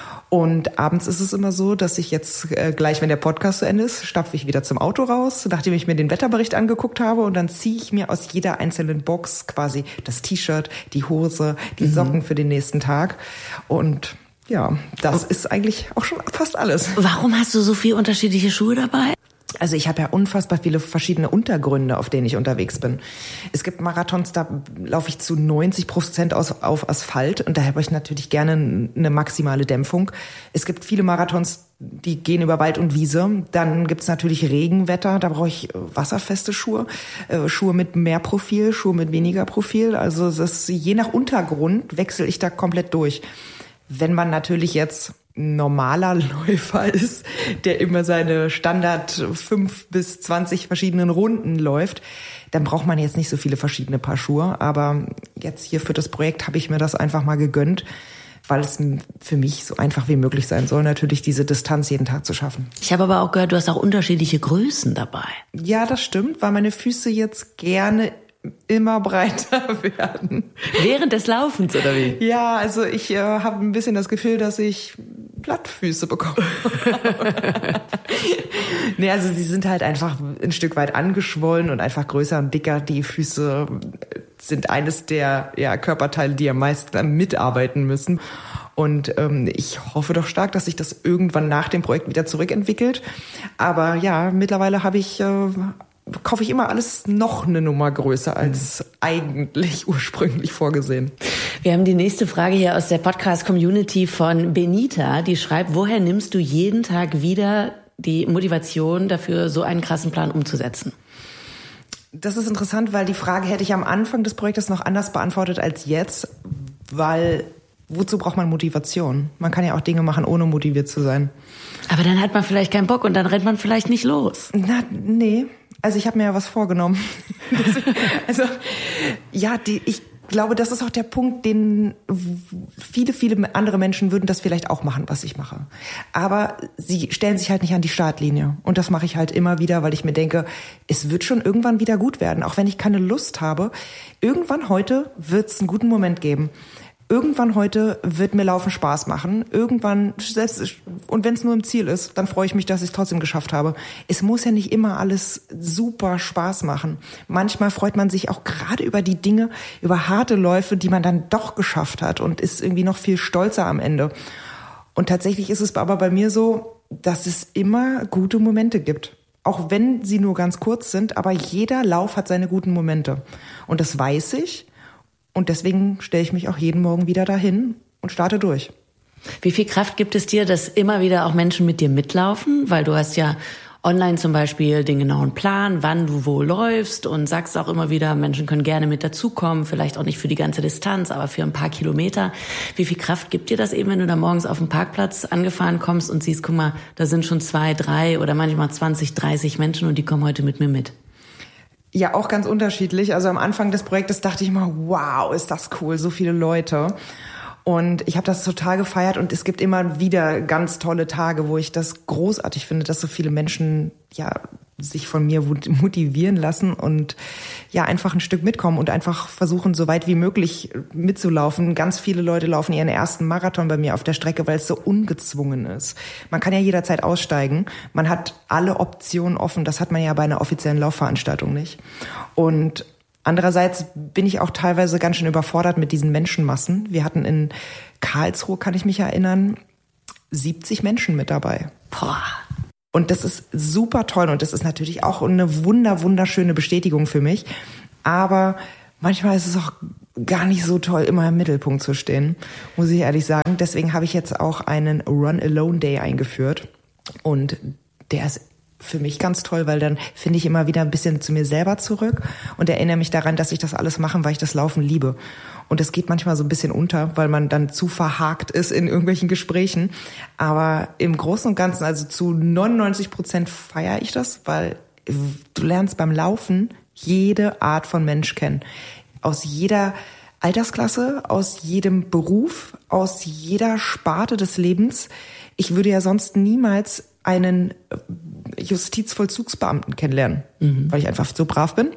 Und abends ist es immer so, dass ich jetzt gleich, wenn der Podcast zu Ende ist, stapfe ich wieder zum Auto raus, nachdem ich mir den Wetterbericht angeguckt habe, und dann ziehe ich mir aus jeder einzelnen Box quasi das T-Shirt, die Hose, die Socken für den nächsten Tag. Und ja, das ist eigentlich auch schon fast alles. Warum hast du so viele unterschiedliche Schuhe dabei? Also ich habe ja unfassbar viele verschiedene Untergründe, auf denen ich unterwegs bin. Es gibt Marathons, da laufe ich zu 90% auf Asphalt, und da habe ich natürlich gerne eine maximale Dämpfung. Es gibt viele Marathons, die gehen über Wald und Wiese. Dann gibt's natürlich Regenwetter, da brauche ich wasserfeste Schuhe, Schuhe mit mehr Profil, Schuhe mit weniger Profil. Also das, je nach Untergrund wechsle ich da komplett durch. Wenn man natürlich jetzt normaler Läufer ist, der immer seine Standard 5 bis 20 verschiedenen Runden läuft, dann braucht man jetzt nicht so viele verschiedene Paar Schuhe. Aber jetzt hier für das Projekt habe ich mir das einfach mal gegönnt, weil es für mich so einfach wie möglich sein soll, natürlich diese Distanz jeden Tag zu schaffen. Ich habe aber auch gehört, du hast auch unterschiedliche Größen dabei. Ja, das stimmt, weil meine Füße jetzt gerne immer breiter werden. Während des Laufens, oder wie? Ja, also ich habe ein bisschen das Gefühl, dass ich Plattfüße bekomme. Nee, also sie sind halt einfach ein Stück weit angeschwollen und einfach größer und dicker. Die Füße sind eines der Körperteile, die am meisten mitarbeiten müssen. Und ich hoffe doch stark, dass sich das irgendwann nach dem Projekt wieder zurückentwickelt. Aber ja, mittlerweile kaufe ich immer alles noch eine Nummer größer als eigentlich ursprünglich vorgesehen. Wir haben die nächste Frage hier aus der Podcast-Community von Benita, die schreibt: Woher nimmst du jeden Tag wieder die Motivation dafür, so einen krassen Plan umzusetzen? Das ist interessant, weil die Frage hätte ich am Anfang des Projektes noch anders beantwortet als jetzt, weil wozu braucht man Motivation? Man kann ja auch Dinge machen, ohne motiviert zu sein. Aber dann hat man vielleicht keinen Bock und dann rennt man vielleicht nicht los. Nee. Also ich habe mir ja was vorgenommen. Ich glaube, das ist auch der Punkt, den viele andere Menschen würden das vielleicht auch machen, was ich mache. Aber sie stellen sich halt nicht an die Startlinie. Und das mache ich halt immer wieder, weil ich mir denke, es wird schon irgendwann wieder gut werden. Auch wenn ich keine Lust habe. Irgendwann heute wird es einen guten Moment geben. Irgendwann heute wird mir Laufen Spaß machen. Irgendwann, und wenn es nur im Ziel ist, dann freue ich mich, dass ich es trotzdem geschafft habe. Es muss ja nicht immer alles super Spaß machen. Manchmal freut man sich auch gerade über die Dinge, über harte Läufe, die man dann doch geschafft hat und ist irgendwie noch viel stolzer am Ende. Und tatsächlich ist es aber bei mir so, dass es immer gute Momente gibt. Auch wenn sie nur ganz kurz sind, aber jeder Lauf hat seine guten Momente. Und das weiß ich. Und deswegen stelle ich mich auch jeden Morgen wieder dahin und starte durch. Wie viel Kraft gibt es dir, dass immer wieder auch Menschen mit dir mitlaufen? Weil du hast ja online zum Beispiel den genauen Plan, wann du wo läufst, und sagst auch immer wieder, Menschen können gerne mit dazukommen, vielleicht auch nicht für die ganze Distanz, aber für ein paar Kilometer. Wie viel Kraft gibt dir das eben, wenn du da morgens auf dem Parkplatz angefahren kommst und siehst, guck mal, da sind schon 2, 3 oder manchmal 20, 30 Menschen und die kommen heute mit mir mit? Ja, auch ganz unterschiedlich. Also am Anfang des Projektes dachte ich mal, wow, ist das cool, so viele Leute. Und ich habe das total gefeiert und es gibt immer wieder ganz tolle Tage, wo ich das großartig finde, dass so viele Menschen sich von mir motivieren lassen und einfach ein Stück mitkommen und einfach versuchen, so weit wie möglich mitzulaufen. Ganz viele Leute laufen ihren ersten Marathon bei mir auf der Strecke, weil es so ungezwungen ist. Man kann ja jederzeit aussteigen. Man hat alle Optionen offen. Das hat man ja bei einer offiziellen Laufveranstaltung nicht. Und andererseits bin ich auch teilweise ganz schön überfordert mit diesen Menschenmassen. Wir hatten in Karlsruhe, kann ich mich erinnern, 70 Menschen mit dabei. Boah. Und das ist super toll und das ist natürlich auch eine wunderschöne Bestätigung für mich. Aber manchmal ist es auch gar nicht so toll, immer im Mittelpunkt zu stehen, muss ich ehrlich sagen. Deswegen habe ich jetzt auch einen Run-Alone-Day eingeführt und der ist für mich ganz toll, weil dann finde ich immer wieder ein bisschen zu mir selber zurück und erinnere mich daran, dass ich das alles mache, weil ich das Laufen liebe. Und es geht manchmal so ein bisschen unter, weil man dann zu verhakt ist in irgendwelchen Gesprächen. Aber im Großen und Ganzen, also zu 99% feiere ich das, weil du lernst beim Laufen jede Art von Mensch kennen. Aus jeder Altersklasse, aus jedem Beruf, aus jeder Sparte des Lebens. Ich würde ja sonst niemals einen Justizvollzugsbeamten kennenlernen, weil ich einfach so brav bin.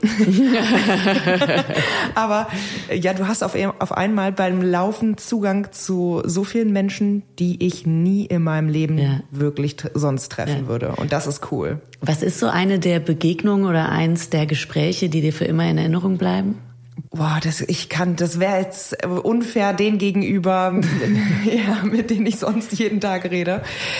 Aber ja, du hast auf einmal beim Laufen Zugang zu so vielen Menschen, die ich nie in meinem Leben wirklich sonst treffen würde. Und das ist cool. Was ist so eine der Begegnungen oder eins der Gespräche, die dir für immer in Erinnerung bleiben? Boah, das wäre jetzt unfair denen gegenüber, mit denen ich sonst jeden Tag rede.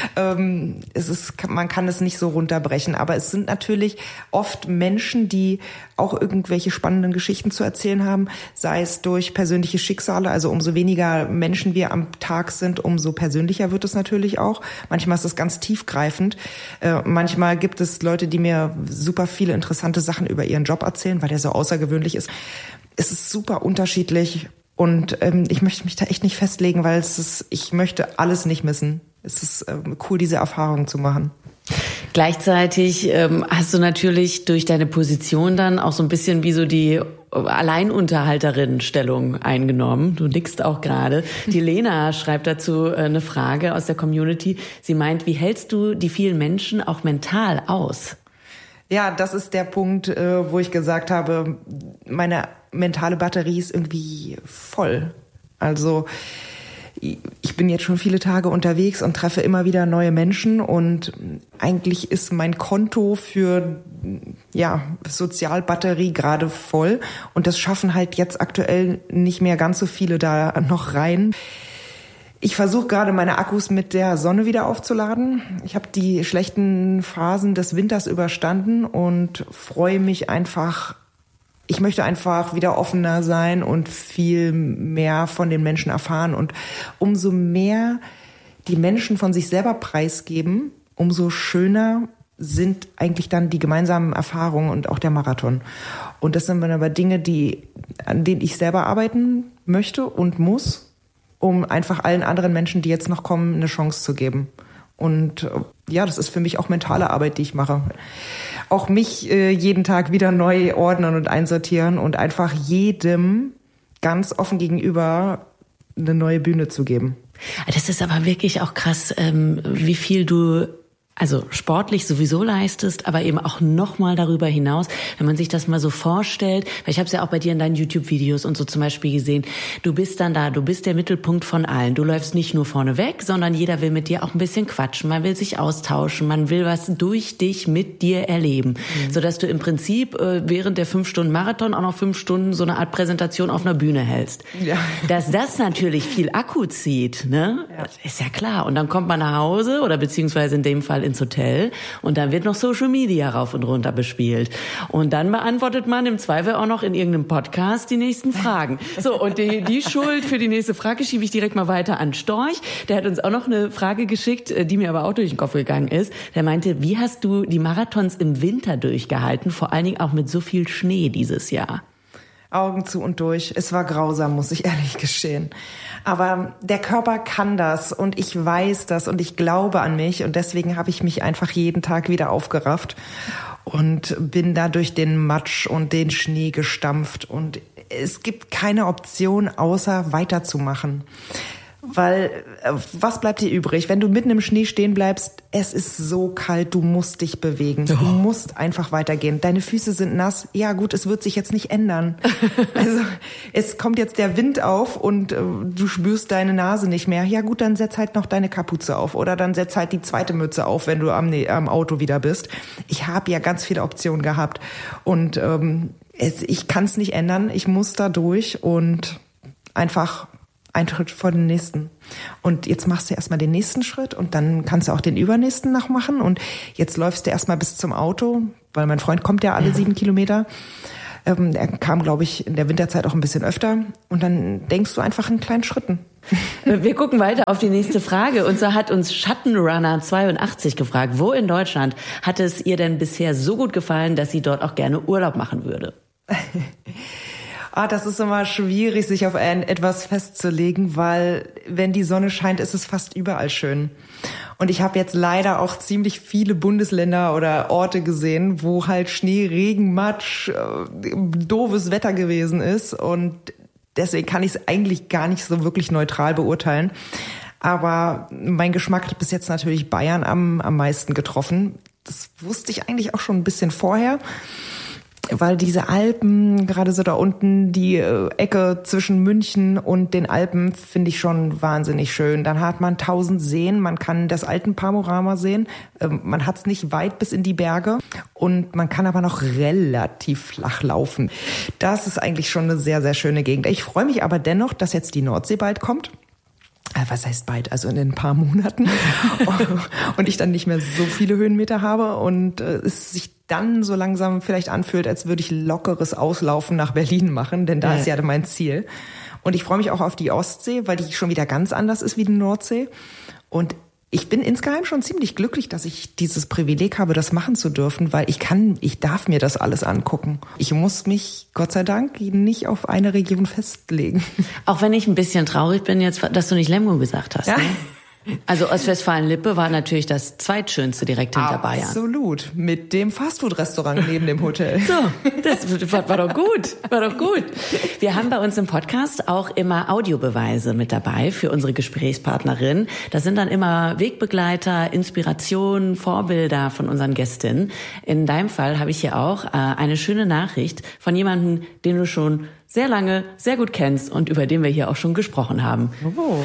Man kann es nicht so runterbrechen, aber es sind natürlich oft Menschen, die auch irgendwelche spannenden Geschichten zu erzählen haben, sei es durch persönliche Schicksale, also umso weniger Menschen wir am Tag sind, umso persönlicher wird es natürlich auch. Manchmal ist es ganz tiefgreifend. Manchmal gibt es Leute, die mir super viele interessante Sachen über ihren Job erzählen, weil der so außergewöhnlich ist. Es ist super unterschiedlich und ich möchte mich da echt nicht festlegen, weil ich möchte alles nicht missen. Es ist cool, diese Erfahrung zu machen. Gleichzeitig hast du natürlich durch deine Position dann auch so ein bisschen wie so die Alleinunterhalterinnenstellung eingenommen. Du nickst auch gerade. Die Lena schreibt dazu eine Frage aus der Community. Sie meint, wie hältst du die vielen Menschen auch mental aus? Ja, das ist der Punkt, wo ich gesagt habe, meine mentale Batterie ist irgendwie voll. Also ich bin jetzt schon viele Tage unterwegs und treffe immer wieder neue Menschen und eigentlich ist mein Konto für Sozialbatterie gerade voll und das schaffen halt jetzt aktuell nicht mehr ganz so viele da noch rein. Ich versuche gerade meine Akkus mit der Sonne wieder aufzuladen. Ich habe die schlechten Phasen des Winters überstanden und freue mich einfach. Ich möchte einfach wieder offener sein und viel mehr von den Menschen erfahren. Und umso mehr die Menschen von sich selber preisgeben, umso schöner sind eigentlich dann die gemeinsamen Erfahrungen und auch der Marathon. Und das sind dann aber Dinge, an denen ich selber arbeiten möchte und muss, um einfach allen anderen Menschen, die jetzt noch kommen, eine Chance zu geben. Und das ist für mich auch mentale Arbeit, die ich mache. Auch mich jeden Tag wieder neu ordnen und einsortieren und einfach jedem ganz offen gegenüber eine neue Bühne zu geben. Das ist aber wirklich auch krass, wie viel du sportlich sowieso leistest, aber eben auch nochmal darüber hinaus, wenn man sich das mal so vorstellt, weil ich habe es ja auch bei dir in deinen YouTube-Videos und so zum Beispiel gesehen, du bist dann da, du bist der Mittelpunkt von allen, du läufst nicht nur vorne weg, sondern jeder will mit dir auch ein bisschen quatschen, man will sich austauschen, man will was durch dich mit dir erleben, sodass du im Prinzip während der 5 Stunden Marathon auch noch 5 Stunden so eine Art Präsentation auf einer Bühne hältst. Ja. Dass das natürlich viel Akku zieht, ne? Ja. Ist ja klar. Und dann kommt man nach Hause oder beziehungsweise in dem Fall ins Hotel und dann wird noch Social Media rauf und runter bespielt. Und dann beantwortet man im Zweifel auch noch in irgendeinem Podcast die nächsten Fragen. So, und die Schuld für die nächste Frage schiebe ich direkt mal weiter an Storch. Der hat uns auch noch eine Frage geschickt, die mir aber auch durch den Kopf gegangen ist. Der meinte, wie hast du die Marathons im Winter durchgehalten, vor allen Dingen auch mit so viel Schnee dieses Jahr? Augen zu und durch. Es war grausam, muss ich ehrlich gestehen. Aber der Körper kann das und ich weiß das und ich glaube an mich und deswegen habe ich mich einfach jeden Tag wieder aufgerafft und bin da durch den Matsch und den Schnee gestampft und es gibt keine Option, außer weiterzumachen. Weil, was bleibt dir übrig? Wenn du mitten im Schnee stehen bleibst, es ist so kalt, du musst dich bewegen. Du musst einfach weitergehen. Deine Füße sind nass. Ja gut, es wird sich jetzt nicht ändern. Also, es kommt jetzt der Wind auf und du spürst deine Nase nicht mehr. Ja gut, dann setz halt noch deine Kapuze auf. Oder dann setz halt die zweite Mütze auf, wenn du am Auto wieder bist. Ich habe ja ganz viele Optionen gehabt. Und ich kann es nicht ändern. Ich muss da durch und einfach ein Schritt vor den nächsten. Und jetzt machst du erstmal den nächsten Schritt und dann kannst du auch den übernächsten noch machen. Und jetzt läufst du erstmal bis zum Auto, weil mein Freund kommt ja alle 7 Kilometer. Er kam, glaube ich, in der Winterzeit auch ein bisschen öfter. Und dann denkst du einfach in kleinen Schritten. Wir gucken weiter auf die nächste Frage. Und zwar hat uns Schattenrunner82 gefragt, wo in Deutschland hat es ihr denn bisher so gut gefallen, dass sie dort auch gerne Urlaub machen würde? Das ist immer schwierig, sich auf etwas festzulegen, weil wenn die Sonne scheint, ist es fast überall schön. Und ich habe jetzt leider auch ziemlich viele Bundesländer oder Orte gesehen, wo halt Schnee, Regen, Matsch, doofes Wetter gewesen ist. Und deswegen kann ich es eigentlich gar nicht so wirklich neutral beurteilen. Aber mein Geschmack hat bis jetzt natürlich Bayern am meisten getroffen. Das wusste ich eigentlich auch schon ein bisschen vorher. Weil diese Alpen, gerade so da unten, die Ecke zwischen München und den Alpen, finde ich schon wahnsinnig schön. Dann hat man 1000 Seen, man kann das Alpenpanorama sehen. Man hat es nicht weit bis in die Berge und man kann aber noch relativ flach laufen. Das ist eigentlich schon eine sehr, sehr schöne Gegend. Ich freue mich aber dennoch, dass jetzt die Nordsee bald kommt. Was heißt bald? Also in ein paar Monaten. Und ich dann nicht mehr so viele Höhenmeter habe und es sich dann so langsam vielleicht anfühlt, als würde ich lockeres Auslaufen nach Berlin machen, denn da ist ja mein Ziel. Und ich freue mich auch auf die Ostsee, weil die schon wieder ganz anders ist wie die Nordsee. Und ich bin insgeheim schon ziemlich glücklich, dass ich dieses Privileg habe, das machen zu dürfen, weil ich darf mir das alles angucken. Ich muss mich, Gott sei Dank, nicht auf eine Region festlegen. Auch wenn ich ein bisschen traurig bin jetzt, dass du nicht Lemgo gesagt hast. Ja. Ne? Also Ostwestfalen-Lippe war natürlich das zweitschönste direkt hinter Bayern. Absolut. Mit dem Fastfood-Restaurant neben dem Hotel. So, das war doch gut. War doch gut. Wir haben bei uns im Podcast auch immer Audiobeweise mit dabei für unsere Gesprächspartnerin. Das sind dann immer Wegbegleiter, Inspirationen, Vorbilder von unseren Gästinnen. In deinem Fall habe ich hier auch eine schöne Nachricht von jemandem, den du schon sehr lange, sehr gut kennst und über den wir hier auch schon gesprochen haben. Oh.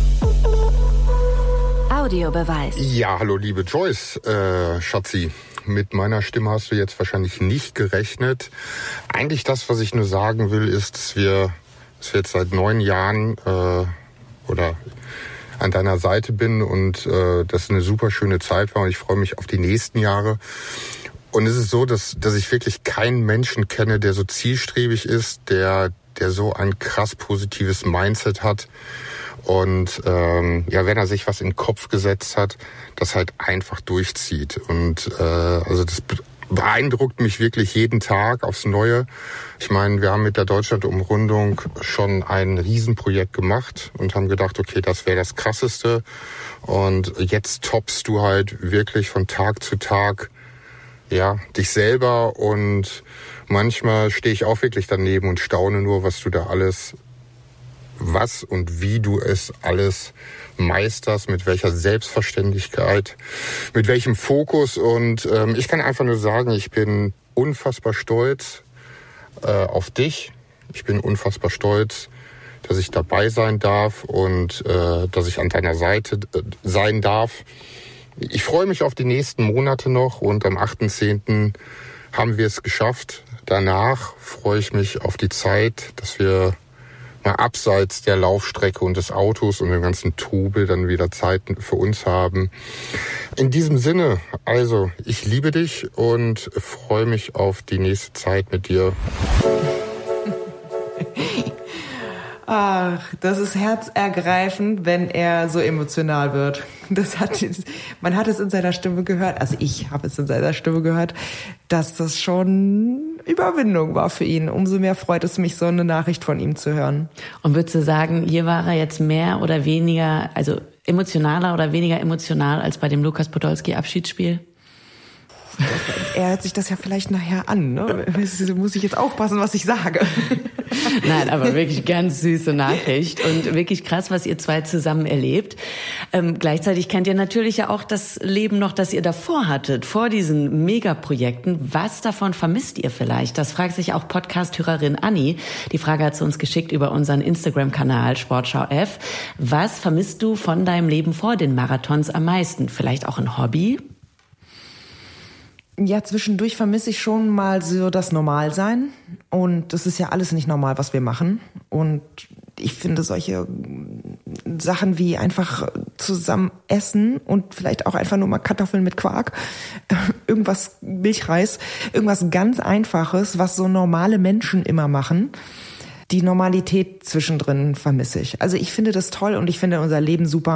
Audiobeweis. Ja, hallo liebe Joyce, Schatzi. Mit meiner Stimme hast du jetzt wahrscheinlich nicht gerechnet. Eigentlich das, was ich nur sagen will, ist, dass wir jetzt seit 9 Jahren oder an deiner Seite bin und das eine super schöne Zeit war und ich freue mich auf die nächsten Jahre. Und es ist so, dass ich wirklich keinen Menschen kenne, der so zielstrebig ist, der so ein krass positives Mindset hat. Und wenn er sich was in den Kopf gesetzt hat, das halt einfach durchzieht. Und also das beeindruckt mich wirklich jeden Tag aufs Neue. Ich meine, wir haben mit der Deutschland-Umrundung schon ein Riesenprojekt gemacht und haben gedacht, okay, das wäre das Krasseste. Und jetzt toppst du halt wirklich von Tag zu Tag dich selber. Und manchmal stehe ich auch wirklich daneben und staune nur, was und wie du es alles meisterst, mit welcher Selbstverständlichkeit, mit welchem Fokus. Und ich kann einfach nur sagen, ich bin unfassbar stolz auf dich. Ich bin unfassbar stolz, dass ich dabei sein darf und dass ich an deiner Seite sein darf. Ich freue mich auf die nächsten Monate noch und am 8.10. haben wir es geschafft. Danach freue ich mich auf die Zeit, dass wir mal abseits der Laufstrecke und des Autos und dem ganzen Trubel dann wieder Zeit für uns haben. In diesem Sinne, also ich liebe dich und freue mich auf die nächste Zeit mit dir. Ach, das ist herzergreifend, wenn er so emotional wird. Man hat es in seiner Stimme gehört, also ich habe es in seiner Stimme gehört, dass das schon Überwindung war für ihn. Umso mehr freut es mich, so eine Nachricht von ihm zu hören. Und würdest du sagen, hier war er jetzt mehr oder weniger, also emotionaler oder weniger emotional als bei dem Lukas Podolski Abschiedsspiel? Er hört sich das ja vielleicht nachher an, ne? Muss ich jetzt aufpassen, was ich sage. Nein, aber wirklich ganz süße Nachricht und wirklich krass, was ihr zwei zusammen erlebt. Gleichzeitig kennt ihr natürlich ja auch das Leben noch, das ihr davor hattet, vor diesen Megaprojekten. Was davon vermisst ihr vielleicht? Das fragt sich auch Podcast-Hörerin Anni. Die Frage hat sie uns geschickt über unseren Instagram-Kanal Sportschau F. Was vermisst du von deinem Leben vor den Marathons am meisten? Vielleicht auch ein Hobby? Ja, zwischendurch vermisse ich schon mal so das Normalsein. Und das ist ja alles nicht normal, was wir machen. Und ich finde solche Sachen wie einfach zusammen essen und vielleicht auch einfach nur mal Kartoffeln mit Quark, irgendwas Milchreis, irgendwas ganz Einfaches, was so normale Menschen immer machen. Die Normalität zwischendrin vermisse ich. Also ich finde das toll und ich finde unser Leben super.